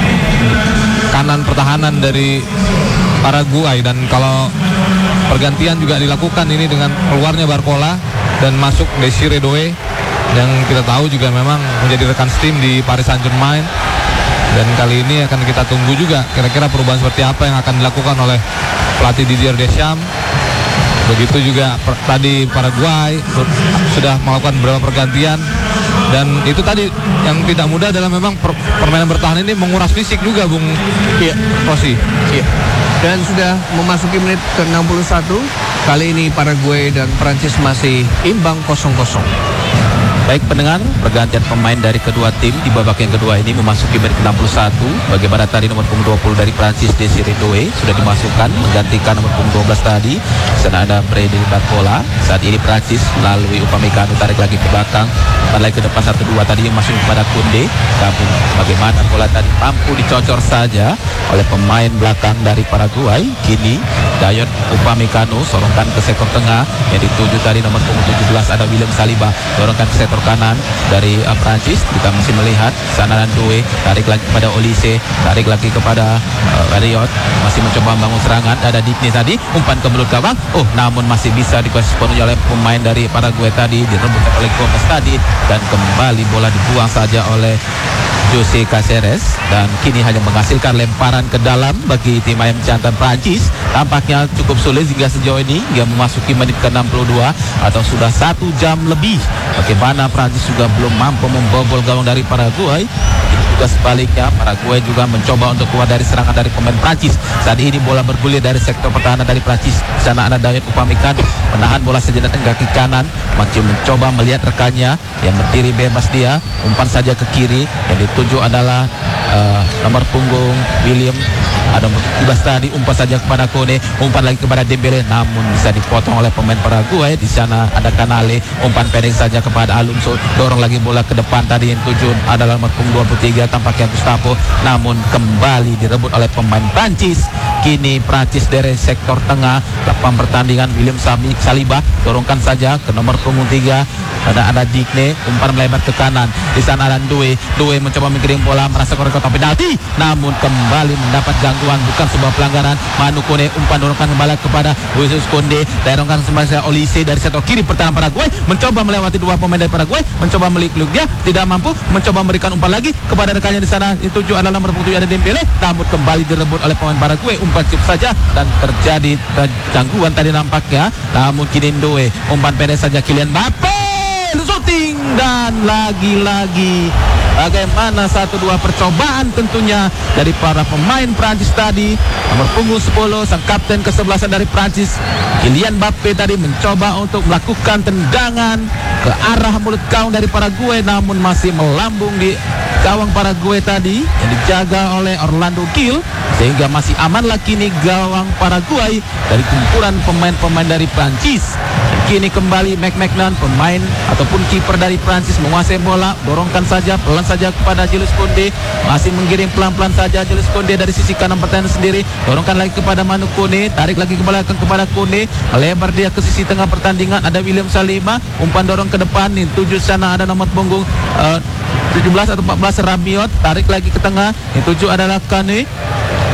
kanan pertahanan dari Paraguay. Dan kalau pergantian juga dilakukan ini dengan keluarnya Barcola dan masuk Desiree Doué yang kita tahu juga memang menjadi rekan tim di Paris Saint-Germain. Dan kali ini akan kita tunggu juga kira-kira perubahan seperti apa yang akan dilakukan oleh pelatih Didier Deschamps. Begitu juga per, tadi Paraguay sudah melakukan beberapa pergantian. Dan itu tadi yang tidak mudah adalah memang per, permainan bertahan ini menguras fisik juga, Bung Iya, Rosi. Iya. Dan sudah memasuki menit ke enam puluh satu. Kali ini Paraguay dan Prancis masih imbang kosong kosong. Baik pendengar, pergantian pemain dari kedua tim di babak yang kedua ini memasuki menit enam puluh satu. Bagaimana tadi nomor punggung dua puluh dari Prancis, Desiree Doué sudah dimasukkan menggantikan nomor punggung dua belas tadi. Sana ada Bradley Barcola. Saat ini Prancis melalui Upamecano tarik lagi ke belakang, tarik lagi ke depan satu dua tadi yang masuk kepada Koundé. Namun bagaimana bola tadi mampu dicocor saja oleh pemain belakang dari Paraguay. Kini Dayot Upamecano sorongkan ke sektor tengah yang dituju tadi nomor punggung tujuh belas ada William Saliba, sorongkan ke sektor kanan dari uh, Prancis. Kita masih melihat sana dan Doué, tarik lagi kepada Olise, tarik lagi kepada uh, Dayot, masih mencoba membangun serangan. Ada Digne tadi, umpan ke mulut gawang, oh namun masih bisa dikuasai sepenuhnya oleh pemain dari Paraguay tadi, direbut oleh Gomez tadi, dan kembali bola dibuang saja oleh Jose Caceres. Dan kini hanya menghasilkan lemparan ke dalam bagi tim ayam jantan Prancis. Tampaknya cukup sulit hingga sejauh ini, hingga memasuki menit ke enam puluh dua atau sudah satu jam lebih. Bagaimana Prancis juga belum mampu membobol gawang dari Paraguay. Juga sebaliknya, Paraguay juga mencoba untuk keluar dari serangan dari pemain Prancis. Saat ini bola bergulir dari sektor pertahanan dari Prancis. Di sana ada Dayot Upamecano menahan bola sejenak ke kaki kanan, masih mencoba melihat rekannya yang berdiri bebas. Dia umpan saja ke kiri, yang dituju adalah uh, nomor punggung William, ada nomor tujuh belas tadi, umpan saja kepada Kone, umpan lagi kepada Dembele, namun bisa dipotong oleh pemain Paraguay. Di sana ada Canale, umpan pendek saja kepada Alonso, dorong lagi bola ke depan tadi, yang tuju adalah nomor punggung dua puluh tiga tampaknya Gustavo, namun kembali direbut oleh pemain Prancis. Kini Prancis dari sektor tengah lapang pertandingan, William Saliba dorongkan saja ke nomor punggung tiga, ada ada Digne, umpan melebar ke kanan. Di sana ada Doué, Doué mencoba mengirim bola, merasa korek kotak penalti, namun kembali mendapat gangguan, bukan sebuah pelanggaran. Manu Kone, umpan dorongkan kembali kepada Jesus Koundé, dorongkan kembali Olise dari sektor kiri pertahanan Paraguay, mencoba melewati dua pemain dari Paraguay, mencoba melik-lik dia, tidak mampu, mencoba memberikan umpan lagi kepada rekannya. Di sana dituju adalah nomor punggung tujuh ada Dembele, namun kembali direbut oleh pemain Paraguay. Umpan chip saja dan terjadi gangguan tadi nampaknya. Namun kini Doué, umpan pendek saja Kylian Mbappe, shooting, dan lagi-lagi bagaimana satu dua percobaan tentunya dari para pemain Prancis tadi. Nomor punggung sepuluh, sang kapten kesebelasan dari Prancis, Kylian Mbappe tadi mencoba untuk melakukan tendangan ke arah mulut gawang dari Paraguay, namun masih melambung di gawang Paraguay tadi yang dijaga oleh Orlando Gil, sehingga masih amanlah kini gawang Paraguay dari kumpulan pemain-pemain dari Prancis. Kini kembali McMahon, pemain ataupun kiper dari Prancis, menguasai bola, dorongkan saja pelan saja kepada Jules Koundé, masih mengirim pelan-pelan saja Jules Koundé dari sisi kanan pertahanan sendiri, dorongkan lagi kepada Manu Kone, tarik lagi ke belakang kepada Kone, melebar dia ke sisi tengah pertandingan, ada William Saliba, umpan dorong ke depan, nih tujuh sana ada nomor punggung uh, tujuh belas atau empat belas Rabiot, tarik lagi ke tengah, yang tujuh adalah Kane.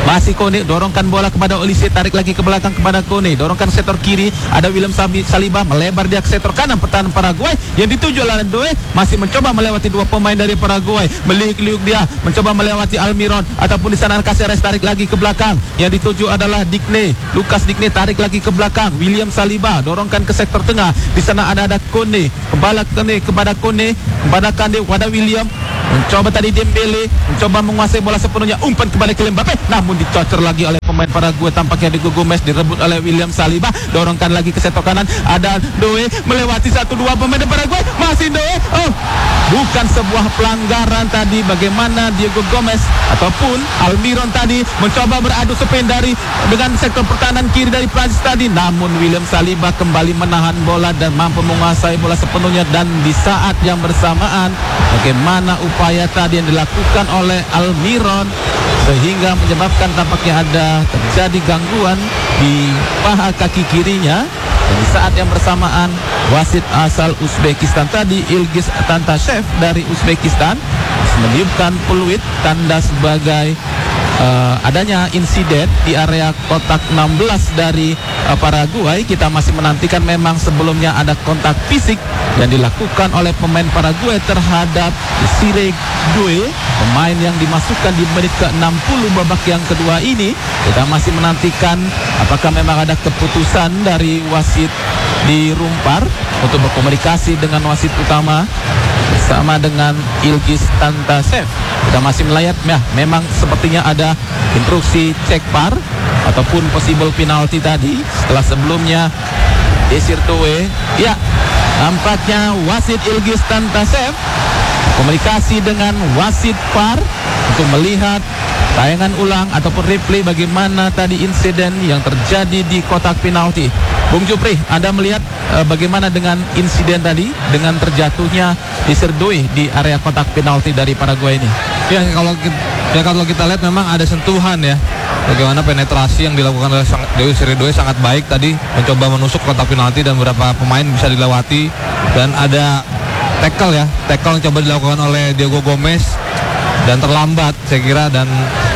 Masih Kone, dorongkan bola kepada Olise, tarik lagi ke belakang kepada Kone, dorongkan sektor kiri, ada William Saliba, melebar dia ke sektor kanan pertahanan Paraguay yang dituju oleh Doe, masih mencoba melewati dua pemain dari Paraguay, meliuk-liuk dia, mencoba melewati Almiron, ataupun di sana Caceres tarik lagi ke belakang, yang dituju adalah Digne, Lucas Digne tarik lagi ke belakang, William Saliba, dorongkan ke sektor tengah, di sana ada ada Kone, kembali Kone kepada Kone, kepada Kande, kepada William, mencoba tadi Dembele, mencoba menguasai bola sepenuhnya, umpan kepada Kylian Mbappe, namun dicocor lagi oleh pemain Paraguay, tampaknya Diego Gomez, direbut oleh William Saliba, dorongkan lagi ke sektor kanan, ada Doe, melewati satu dua pemain Paraguay, masih Doe, oh, bukan sebuah pelanggaran tadi, bagaimana Diego Gomez ataupun Almiron tadi mencoba beradu spin dari dengan sektor pertahanan kiri dari Prancis tadi, namun William Saliba kembali menahan bola dan mampu menguasai bola sepenuhnya, dan di saat yang bersamaan bagaimana upaya tadi yang dilakukan oleh Almiron sehingga menyebabkan tampaknya ada terjadi gangguan di paha kaki kirinya, dan di saat yang bersamaan wasit asal Uzbekistan tadi Ilgiz Tantashev dari Uzbekistan meniupkan peluit tanda sebagai uh, adanya insiden di area kotak enam belas dari uh, Paraguay. Kita masih menantikan, memang sebelumnya ada kontak fisik yang dilakukan oleh pemain Paraguay terhadap Desire Doe, pemain yang dimasukkan di menit ke enam puluh babak yang kedua ini. Kita masih menantikan apakah memang ada keputusan dari wasit di Rumpar untuk berkomunikasi dengan wasit utama bersama dengan Ilgiz Tantashev. Kita masih melayat, ya, memang sepertinya ada instruksi cek V A R ataupun possible penalty tadi setelah sebelumnya Desire Doe, ya, nampaknya wasit Ilgiz Tantashev komunikasi dengan wasit V A R untuk melihat tayangan ulang ataupun replay bagaimana tadi insiden yang terjadi di kotak penalti. Bung Jupri, Anda melihat uh, bagaimana dengan insiden tadi dengan terjatuhnya Desire Doe di area kotak penalti dari Paraguay ini? Ya, kalau kita, ya kalau kita lihat memang ada sentuhan ya. Bagaimana penetrasi yang dilakukan oleh Desire Doe sangat baik tadi, mencoba menusuk kotak penalti dan beberapa pemain bisa dilewati, dan ada tackle ya, tackle yang coba dilakukan oleh Diego Gomez dan terlambat saya kira, dan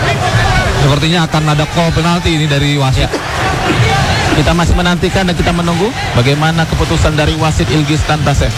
sepertinya akan ada call penalti ini dari wasit. Ya. Kita masih menantikan dan kita menunggu bagaimana keputusan dari wasit Ilgiz Tantashev.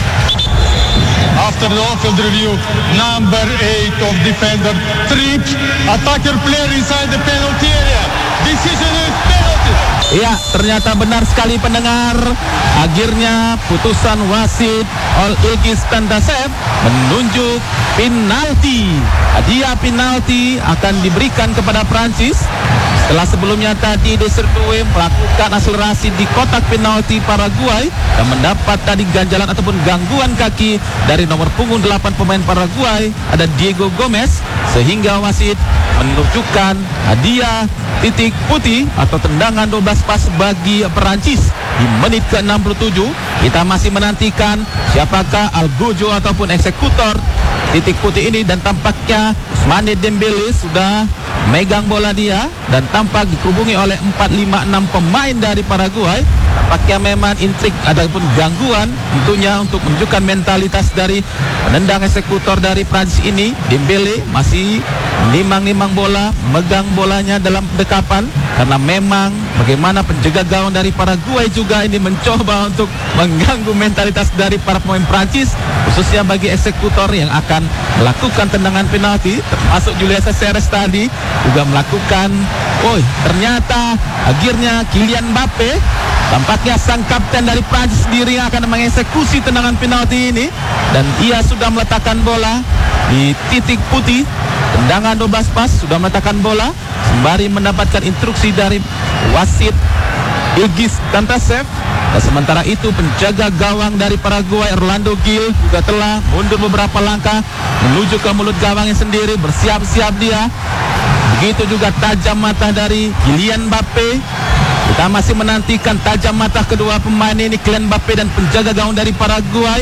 After the on-field review, number eight of defender tripped attacker player inside the penalty area. Decision is penalty. Iya, ternyata benar sekali pendengar. Akhirnya putusan wasit Ilgiz Tantashev menunjuk penalti. Hadiah penalti akan diberikan kepada Prancis. Setelah sebelumnya tadi Desire Doe melakukan akselerasi di kotak penalti Paraguay dan mendapat tadi ganjalan ataupun gangguan kaki dari nomor punggung delapan pemain Paraguay, ada Diego Gomez, sehingga wasit menunjukkan hadiah titik putih atau tendangan dua belas pas bagi Perancis di menit ke enam puluh tujuh. Kita masih menantikan siapakah Algojo ataupun eksekutor titik putih ini, dan tampaknya Ousmane Dembele sudah megang bola dia dan tampak dikerubungi oleh empat lima enam pemain dari Paraguay. Tampaknya memang intrik ataupun gangguan tentunya untuk menunjukkan mentalitas dari penendang eksekutor dari Prancis ini. Dembele masih nimang-nimang bola, megang bolanya dalam dekapan, karena memang bagaimana penjaga gawang dari Paraguay juga ini mencoba untuk mengganggu mentalitas dari para pemain Prancis, khususnya bagi eksekutor yang akan melakukan tendangan penalti, termasuk Julio César tadi juga melakukan. Woi, ternyata akhirnya Kylian Mbappe, tampaknya sang kapten dari Prancis sendiri akan mengeksekusi tendangan penalti ini, dan ia sudah meletakkan bola di titik putih. Tendangan dua belas pas, sudah meletakkan bola sembari mendapatkan instruksi dari wasit Ilgiz Tantashev. Dan sementara itu penjaga gawang dari Paraguay Orlando Gil juga telah mundur beberapa langkah menuju ke mulut gawangnya sendiri, bersiap-siap dia. Begitu juga tajam mata dari Kylian Mbappe. Kita masih menantikan tajam mata kedua pemain ini, Kylian Mbappe dan penjaga gawang dari Paraguay.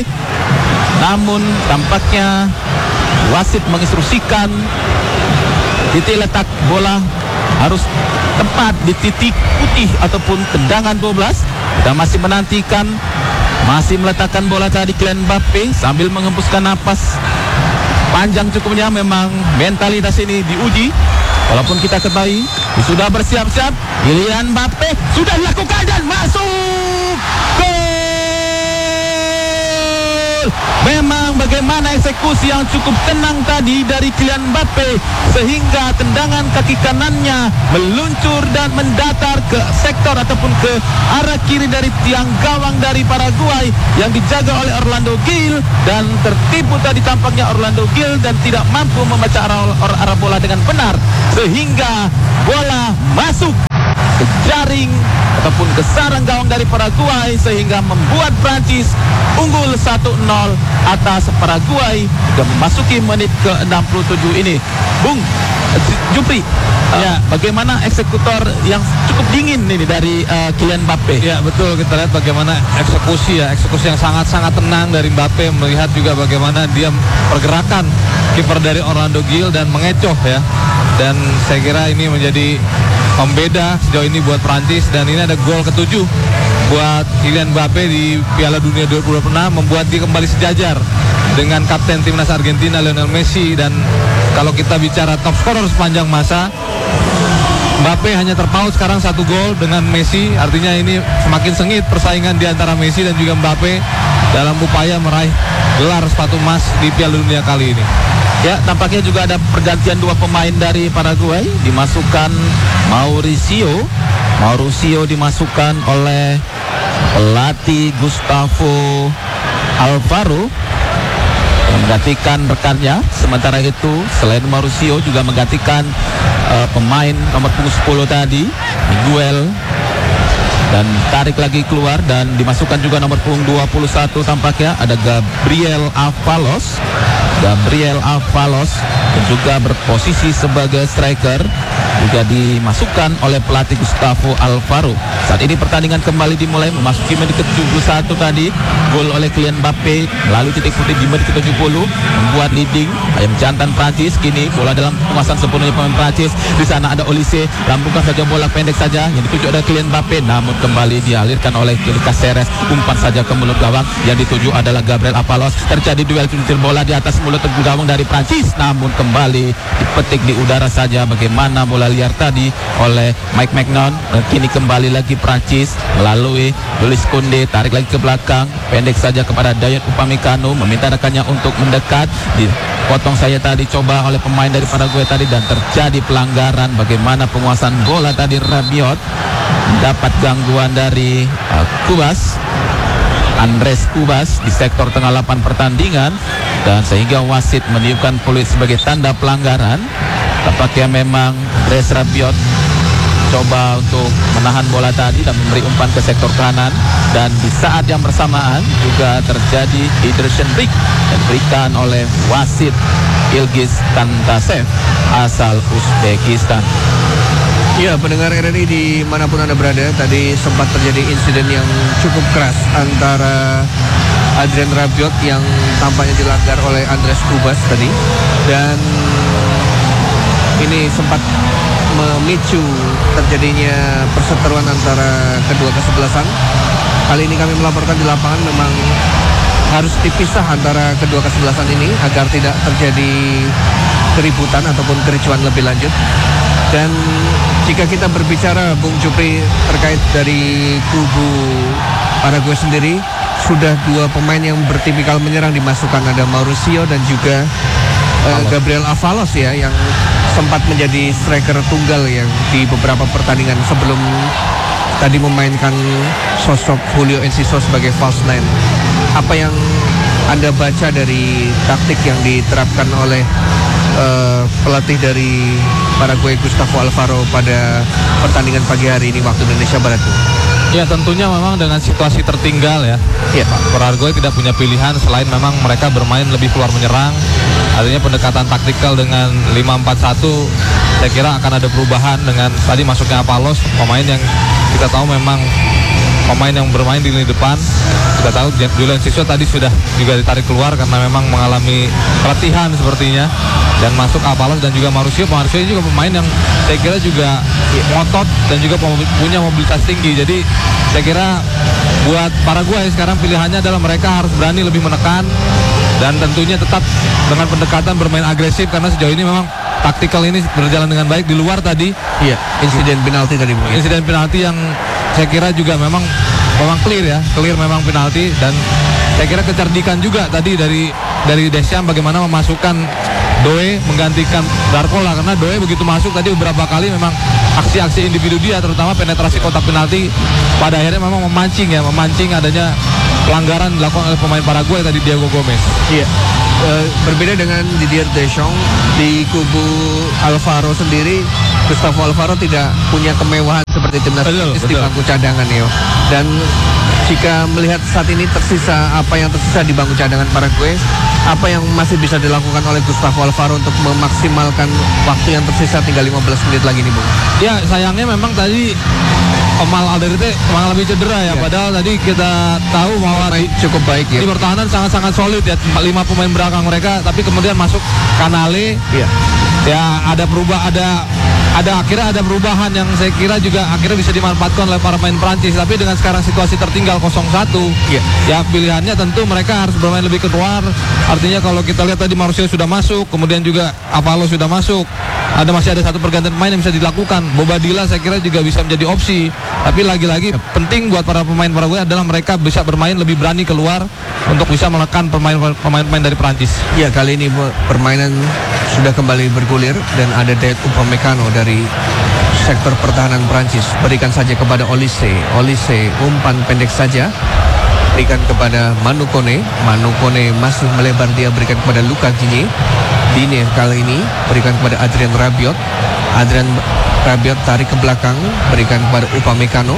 Namun tampaknya wasit menginstruksikan titik letak bola harus tepat di titik putih ataupun tendangan dua belas. Kita masih menantikan, masih meletakkan bola tadi Kylian Mbappe sambil mengembuskan napas panjang cukupnya. Memang mentalitas ini diuji, walaupun kita ketahui Sudah bersiap-siap. Kylian Mbappe sudah dilakukan dan masuk. Gol! Memang bagaimana eksekusi yang cukup tenang tadi dari Kylian Mbappe sehingga tendangan kaki kanannya meluncur dan mendatar ke sektor ataupun ke arah kiri dari tiang gawang dari Paraguay yang dijaga oleh Orlando Gil, dan tertipu tadi tampaknya Orlando Gil dan tidak mampu membaca arah, arah bola dengan benar sehingga bola masuk ke jaring ataupun ke sarang gawang dari Paraguay sehingga membuat Prancis unggul satu nol atas Paraguay dan memasuki menit ke enam puluh tujuh ini. Bung Jupri, ya, uh, bagaimana eksekutor yang cukup dingin ini dari uh, Kylian Mbappe? Ya betul, kita lihat bagaimana eksekusi ya, eksekusi yang sangat-sangat tenang dari Mbappe, melihat juga bagaimana dia pergerakan kiper dari Orlando Gil dan mengecoh ya. Dan saya kira ini menjadi pembeda sejauh ini buat Prancis, dan ini ada gol ketujuh buat Kylian Mbappe di Piala Dunia dua ribu dua puluh enam, membuat dia kembali sejajar dengan kapten timnas Argentina Lionel Messi. Dan kalau kita bicara top scorer sepanjang masa, Mbappe hanya terpaut sekarang satu gol dengan Messi, artinya ini semakin sengit persaingan di antara Messi dan juga Mbappe dalam upaya meraih gelar sepatu emas di Piala Dunia kali ini. Ya, tampaknya juga ada pergantian dua pemain dari Paraguay. Dimasukkan Mauricio. Mauricio dimasukkan oleh pelatih Gustavo Alfaro yang menggantikan rekannya. Sementara itu, selain Mauricio juga menggantikan uh, pemain nomor punggung sepuluh tadi, Miguel, dan tarik lagi keluar dan dimasukkan juga nomor punggung dua puluh satu tampaknya ada Gabriel Avalos. Gabriel Avalos yang juga berposisi sebagai striker juga dimasukkan oleh pelatih Gustavo Alfaro. Saat ini pertandingan kembali dimulai, memasuki menit ke tujuh puluh satu tadi. Gol oleh Kylian Mbappe melalui titik putih di menit ke tujuh puluh membuat leading ayam jantan Prancis. Kini bola dalam penguasaan sepenuhnya pemain Prancis. Di sana ada Olise, lambungkan saja bola pendek saja yang dituju ada Kylian Mbappe, namun kembali dialirkan oleh Cáceres, umpan saja ke mulut gawang. Yang dituju adalah Gabriel Avalos. Terjadi duel cucil bola di atas mulut gawang dari Prancis, namun kembali dipetik di udara saja. Bagaimana bola liar tadi oleh Mike Maignan. Kini kembali lagi Prancis melalui Jules Koundé, tarik lagi ke belakang, pendek saja kepada Dayot Upamecano, meminta rekannya untuk mendekat. Dipotong saya tadi coba oleh pemain dari Paraguay tadi dan terjadi pelanggaran. Bagaimana penguasaan bola tadi, Rabiot mendapat gangguan dari uh, Kubas, Andres Kubas di sektor tengah lapangan pertandingan, dan sehingga wasit meniupkan peluit sebagai tanda pelanggaran. Tampaknya memang Andres Rabiot coba untuk menahan bola tadi dan memberi umpan ke sektor kanan, dan di saat yang bersamaan juga terjadi Ederson break yang diberikan oleh wasit Ilgiz Tantasev asal Uzbekistan. Ya, pendengar R R I dimanapun Anda berada, tadi sempat terjadi insiden yang cukup keras antara Adrien Rabiot yang tampaknya dilanggar oleh Andres Kubas tadi, dan ini sempat memicu terjadinya perseteruan antara kedua kesebelasan. Kali ini kami melaporkan di lapangan memang harus dipisah antara kedua kesebelasan ini agar tidak terjadi keributan ataupun kericuan lebih lanjut. Dan jika kita berbicara, Bung Jupri, terkait dari kubu Paraguay sendiri, sudah dua pemain yang bertipikal menyerang dimasukkan, ada Mauricio dan juga uh, Gabriel Avalos ya, yang sempat menjadi striker tunggal yang di beberapa pertandingan sebelum tadi memainkan sosok Julio Enciso sebagai false nine. Apa yang Anda baca dari taktik yang diterapkan oleh uh, pelatih dari Paraguay Gustavo Alfaro pada pertandingan pagi hari ini waktu Indonesia Barat? Ya, tentunya memang dengan situasi tertinggal ya, ya Paraguay tidak punya pilihan selain memang mereka bermain lebih keluar menyerang. Artinya pendekatan taktikal dengan lima empat satu saya kira akan ada perubahan dengan tadi masuknya Avalos, pemain yang kita tahu memang pemain yang bermain di lini depan. Kita tahu Julian Siswa tadi sudah juga ditarik keluar karena memang mengalami pelatihan sepertinya, dan masuk Avalos dan juga Mauricio. Mauricio juga pemain yang saya kira juga ngotot dan juga punya mobilitas tinggi. Jadi saya kira buat Paraguay sekarang pilihannya adalah mereka harus berani lebih menekan dan tentunya tetap dengan pendekatan bermain agresif, karena sejauh ini memang taktikal ini berjalan dengan baik di luar tadi. Iya, insiden penalti tadi. Insiden penalti yang saya kira juga memang memang clear ya, clear memang penalti, dan saya kira kecerdikan juga tadi dari dari Deschamps bagaimana memasukkan Doe menggantikan Barcola, karena Doe begitu masuk tadi beberapa kali memang aksi-aksi individu dia, terutama penetrasi kotak penalti pada akhirnya memang memancing ya, memancing adanya pelanggaran dilakukan oleh pemain Paraguay tadi, Diego Gomez. Iya. Uh, berbeda dengan Didier Deschamps, di kubu Alvaro sendiri, Gustavo Alvaro tidak punya kemewahan seperti timnas Prancis di bangku cadangan ya. Dan jika melihat saat ini tersisa apa yang tersisa di bangku cadangan Paraguay, apa yang masih bisa dilakukan oleh Gustavo Alvaro untuk memaksimalkan waktu yang tersisa tinggal lima belas menit lagi nih, Bung? Ya, sayangnya memang tadi Omal Alderete mengalami cedera ya, ya. Padahal tadi kita tahu bahwa baik, di, cukup baik ya. Di pertahanan sangat-sangat solid ya, lima pemain belakang mereka, tapi kemudian masuk Canale. Ya. Ya, ada berubah, ada ada akhirnya ada perubahan yang saya kira juga akhirnya bisa dimanfaatkan oleh para pemain Prancis. Tapi dengan sekarang situasi tertinggal nol satu, ya. ya pilihannya tentu mereka harus bermain lebih keluar. Artinya kalau kita lihat tadi Marcelo sudah masuk, kemudian juga Avalo sudah masuk, ada masih ada satu pergantian pemain yang bisa dilakukan. Bobadilla saya kira juga bisa menjadi opsi. Tapi lagi-lagi ya. penting buat para pemain Paraguay adalah mereka bisa bermain lebih berani keluar untuk bisa menekan pemain-pemain dari Prancis. Ya, kali ini permainan sudah kembali bergulir dan ada Dayot Upamecano dari sektor pertahanan Prancis. Berikan saja kepada Olise. Olise umpan pendek saja. Berikan kepada Manu Kone. Manu Kone masih melebar, dia berikan kepada Luka Digne. Digne kali ini berikan kepada Adrien Rabiot. Adrien Rabiot tarik ke belakang, berikan kepada Upamecano.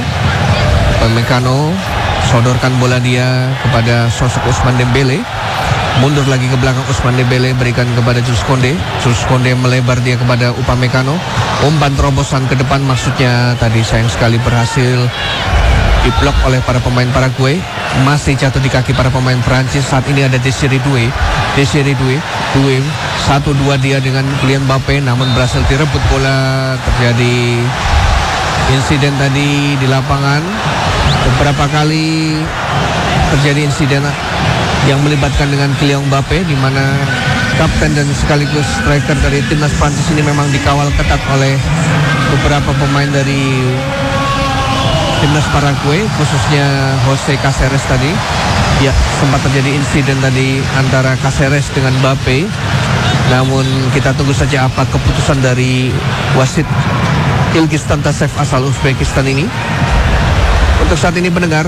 Upamecano sodorkan bola dia kepada sosok Ousmane Dembele. Mundur lagi ke belakang Ousmane Dembele, berikan kepada Jules Koundé. Jules Koundé melebar dia kepada Upamecano. Umpan terobosan ke depan, maksudnya tadi sayang sekali berhasil diblok oleh para pemain Paraguay. Masih jatuh di kaki para pemain Prancis. Saat ini ada Desiré Doué. Desiré Doué, Doué satu dua dia dengan Kylian Mbappé, namun berhasil direbut bola. Terjadi insiden tadi di lapangan. Beberapa kali terjadi insiden yang melibatkan dengan Kylian Mbappé, di mana kapten dan sekaligus striker dari timnas Prancis ini memang dikawal ketat oleh beberapa pemain dari timnas Paraguay, khususnya Jose Caceres tadi. Ya, sempat terjadi insiden tadi antara Caceres dengan Mbappé. Namun kita tunggu saja apa keputusan dari wasit Ilgiz Tantasev asal Uzbekistan ini. Untuk saat ini pendengar,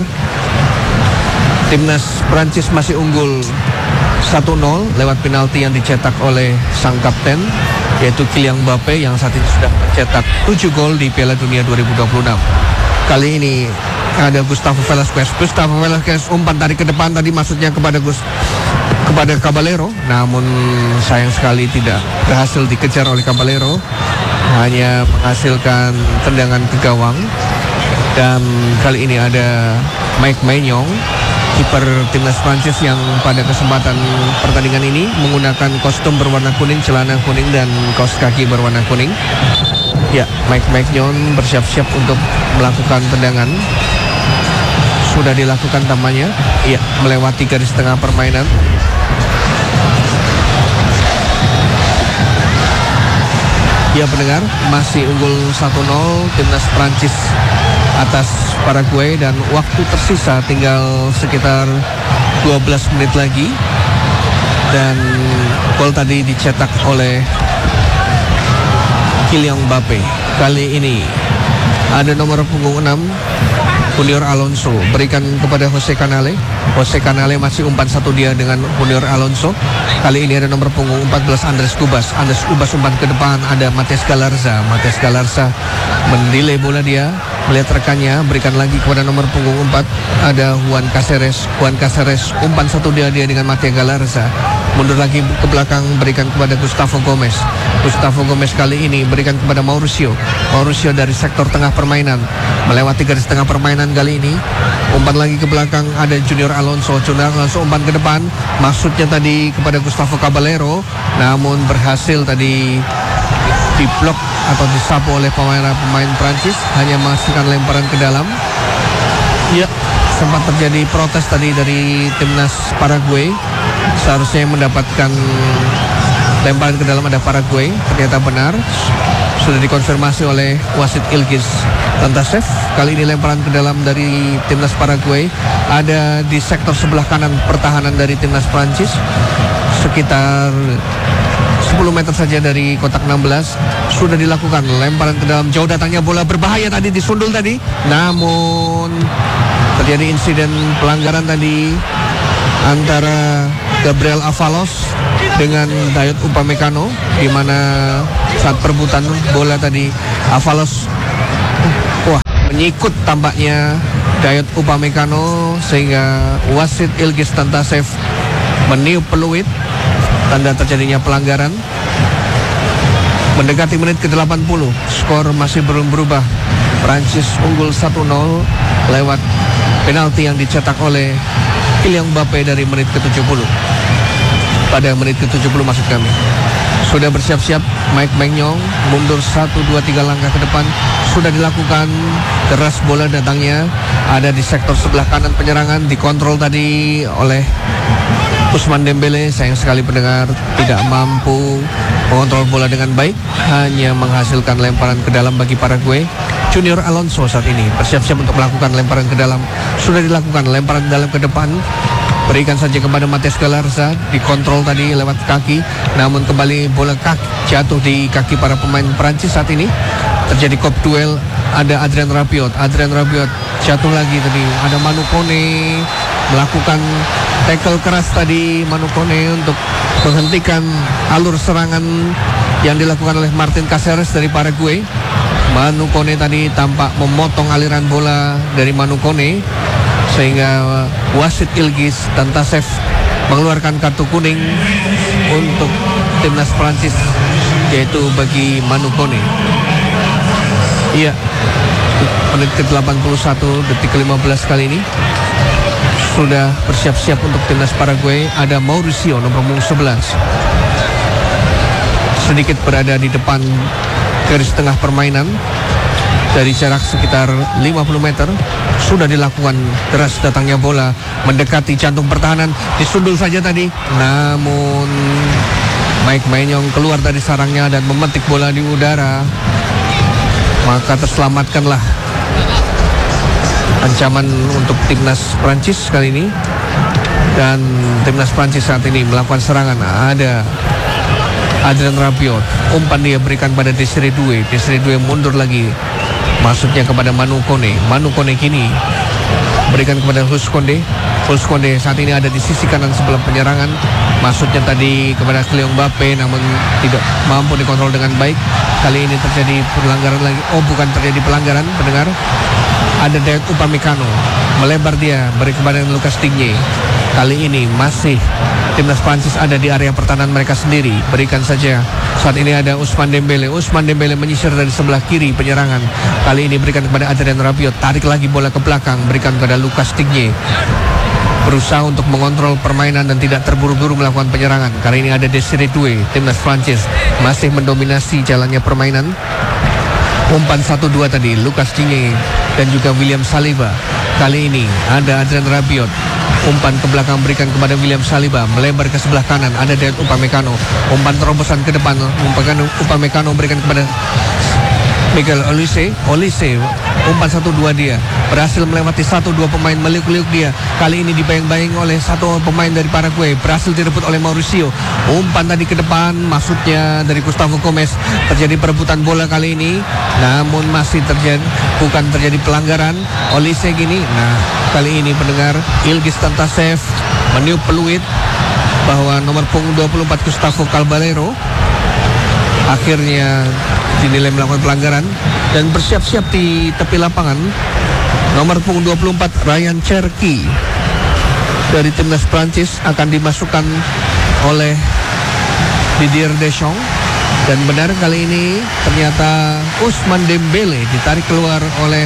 timnas Prancis masih unggul satu nol lewat penalti yang dicetak oleh sang kapten, yaitu Kylian Mbappé, yang saat ini sudah mencetak tujuh gol di Piala Dunia dua ribu dua puluh enam. Kali ini ada Gustavo Velasquez. Gustavo Velasquez umpan tarik ke depan tadi, maksudnya kepada Gus kepada Caballero, namun sayang sekali tidak berhasil dikejar oleh Caballero, hanya menghasilkan tendangan ke gawang. Dan kali ini ada Mike Maignan, kiper timnas Prancis, yang pada kesempatan pertandingan ini menggunakan kostum berwarna kuning, celana kuning, dan kaos kaki berwarna kuning. Ya, Mike Maignan bersiap-siap untuk melakukan tendangan. Sudah dilakukan tampaknya. Iya, melewati garis tengah permainan. Ya pendengar, masih unggul satu nol timnas Prancis atas Paraguay, dan waktu tersisa tinggal sekitar dua belas menit lagi. Dan gol tadi dicetak oleh Kylian Mbappé. Kali ini ada nomor punggung enam, Junior Alonso, berikan kepada Jose Canale. Jose Canale masih umpan satu dia dengan Junior Alonso. Kali ini ada nomor punggung empat belas, Andres Cubas. Andres Cubas umpan ke depan, ada Matias Galarza. Matias Galarza mendelay bola dia, melihat rekannya, berikan lagi kepada nomor punggung empat, ada Juan Caceres. Juan Caceres umpan satu dia dia dengan Matias Galarza. Mundur lagi ke belakang, berikan kepada Gustavo Gomez. Gustavo Gomez kali ini berikan kepada Mauricio. Mauricio dari sektor tengah permainan, melewati garis tengah permainan kali ini. Umpan lagi ke belakang, ada Junior Alonso. Junior Alonso umpan ke depan, maksudnya tadi kepada Gustavo Caballero, namun berhasil tadi diblok atau disapu oleh pemain-pemain Prancis, hanya menghasilkan lemparan ke dalam. Ya, sempat terjadi protes tadi dari timnas Paraguay. Seharusnya mendapatkan lemparan ke dalam ada Paraguay, ternyata benar. Sudah dikonfirmasi oleh wasit Ilgiz Tantasev. Kali ini lemparan ke dalam dari timnas Paraguay ada di sektor sebelah kanan pertahanan dari timnas Prancis, sekitar sepuluh meter saja dari kotak enam belas. Sudah dilakukan lemparan ke dalam, jauh datangnya bola, berbahaya tadi, disundul tadi, namun terjadi insiden pelanggaran tadi antara Gabriel Avalos dengan Dayot Upamecano, di mana saat perebutan bola tadi Avalos wah menyikut tampaknya Dayot Upamecano, sehingga wasit Ilgiz Tantasev meniup peluit tanda terjadinya pelanggaran. Mendekati menit ke delapan puluh, skor masih belum berubah. Prancis unggul satu nol lewat penalti yang dicetak oleh Kylian Mbappe dari menit ke tujuh puluh. Pada menit ke tujuh puluh maksud kami. Sudah bersiap-siap Mike Maignan mundur satu dua tiga langkah ke depan. Sudah dilakukan, keras bola datangnya, ada di sektor sebelah kanan penyerangan, dikontrol tadi oleh Ousmane Dembele. Sayang sekali pendengar tidak mampu mengontrol bola dengan baik, hanya menghasilkan lemparan ke dalam bagi Paraguay. Junior Alonso saat ini bersiap-siap untuk melakukan lemparan ke dalam. Sudah dilakukan lemparan dalam ke depan, berikan saja kepada Matheus Galarza, dikontrol tadi lewat kaki, namun kembali bola kaki jatuh di kaki para pemain Perancis. Saat ini terjadi kop duel, ada Adrien Rabiot, Adrien Rabiot jatuh lagi tadi, ada Manu Kone melakukan tackle keras tadi, Manu Kone untuk menghentikan alur serangan yang dilakukan oleh Martin Caceres dari Paraguay. Manu Kone tadi tampak memotong aliran bola dari Manu Kone, sehingga wasit Ilgiz Tantasev mengeluarkan kartu kuning untuk timnas Prancis, yaitu bagi Manu Kone. Iya, menit ke delapan puluh satu, detik ke lima belas kali ini sudah bersiap-siap untuk timnas Paraguay. Ada Mauricio nomor punggung sebelas, sedikit berada di depan garis tengah permainan dari jarak sekitar lima puluh meter. Sudah dilakukan, deras datangnya bola mendekati jantung pertahanan, disundul saja tadi, namun Mike Maignan keluar dari sarangnya dan memetik bola di udara, maka terselamatkanlah ancaman untuk timnas Prancis kali ini. Dan timnas Prancis saat ini melakukan serangan, ada Adrien Rabiot, umpan dia berikan pada Desiree Doué, Desiree Doué mundur lagi, masuknya kepada Manu Kone. Manu Kone kini berikan kepada Jules Koundé. Jules Koundé saat ini ada di sisi kanan sebelah penyerangan, masuknya tadi kepada Kylian Mbappe, namun tidak mampu dikontrol dengan baik. Kali ini terjadi pelanggaran lagi. Oh, bukan terjadi pelanggaran, pendengar. Ada Dayot Upamecano, melebar dia, beri kepada Lucas Digne. Kali ini masih timnas Prancis ada di area pertahanan mereka sendiri, berikan saja. Saat ini ada Ousmane Dembele, Ousmane Dembele menyisir dari sebelah kiri penyerangan. Kali ini berikan kepada Adrien Rabiot, tarik lagi bola ke belakang, berikan kepada Lucas Digne. Berusaha untuk mengontrol permainan dan tidak terburu-buru melakukan penyerangan. Kali ini ada Desiree Doué, timnas Prancis masih mendominasi jalannya permainan. Umpan satu dua tadi, Lucas Digne dan juga William Saliba. Kali ini ada Adrien Rabiot, umpan ke belakang berikan kepada William Saliba, melebar ke sebelah kanan, ada Dayot Upamecano, umpan terobosan ke depan, umpan Upamecano berikan kepada Miguel Olise, Olise, umpan satu dua dia, berhasil melewati satu dua pemain, meliuk-liuk dia. Kali ini dibayang-bayang oleh satu pemain dari Paraguay, berhasil direbut oleh Mauricio. Umpan tadi ke depan, masuknya dari Gustavo Gomes. Terjadi perebutan bola kali ini, namun masih terjadi, bukan terjadi pelanggaran. Olise gini, nah kali ini pendengar, Ilgiz Tantasev meniup peluit bahwa nomor punggung dua puluh empat Gustavo Caballero akhirnya dinilai melakukan pelanggaran dan bersiap-siap di tepi lapangan. Nomor punggung dua puluh empat Ryan Cherki dari timnas Prancis akan dimasukkan oleh Didier Deschamps. Dan benar kali ini ternyata Ousmane Dembele ditarik keluar oleh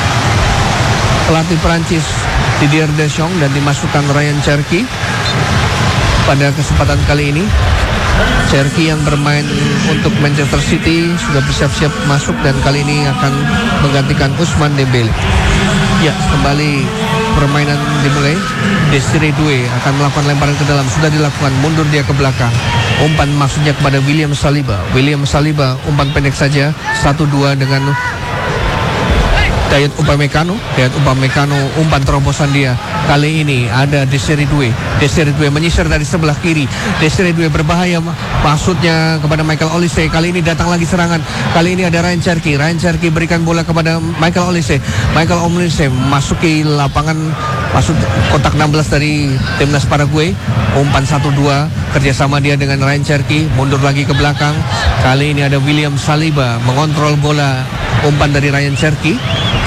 pelatih Prancis Didier Deschamps dan dimasukkan Ryan Cherki pada kesempatan kali ini. Cherki yang bermain untuk Manchester City sudah bersiap-siap masuk dan kali ini akan menggantikan Ousmane Dembele. Ya, kembali permainan dimulai. Desiree Doué akan melakukan lemparan ke dalam. Sudah dilakukan, mundur dia ke belakang. Umpan maksudnya kepada William Saliba. William Saliba umpan pendek saja, satu dua dengan Dayot Upamecano. Dayot Upamecano umpan terobosan dia. Kali ini ada Desiree Doué. Desiree Doué menyisir dari sebelah kiri. Desiree Doué berbahaya, maksudnya kepada Michael Olise. Kali ini datang lagi serangan. Kali ini ada Ryan Cherki. Ryan Cherki berikan bola kepada Michael Olise. Michael Olise masuki lapangan, masuk kotak enam belas dari timnas Paraguay. Umpan satu dua kerjasama dia dengan Ryan Cherki. Mundur lagi ke belakang. Kali ini ada William Saliba mengontrol bola. Umpan dari Ryan Cherki.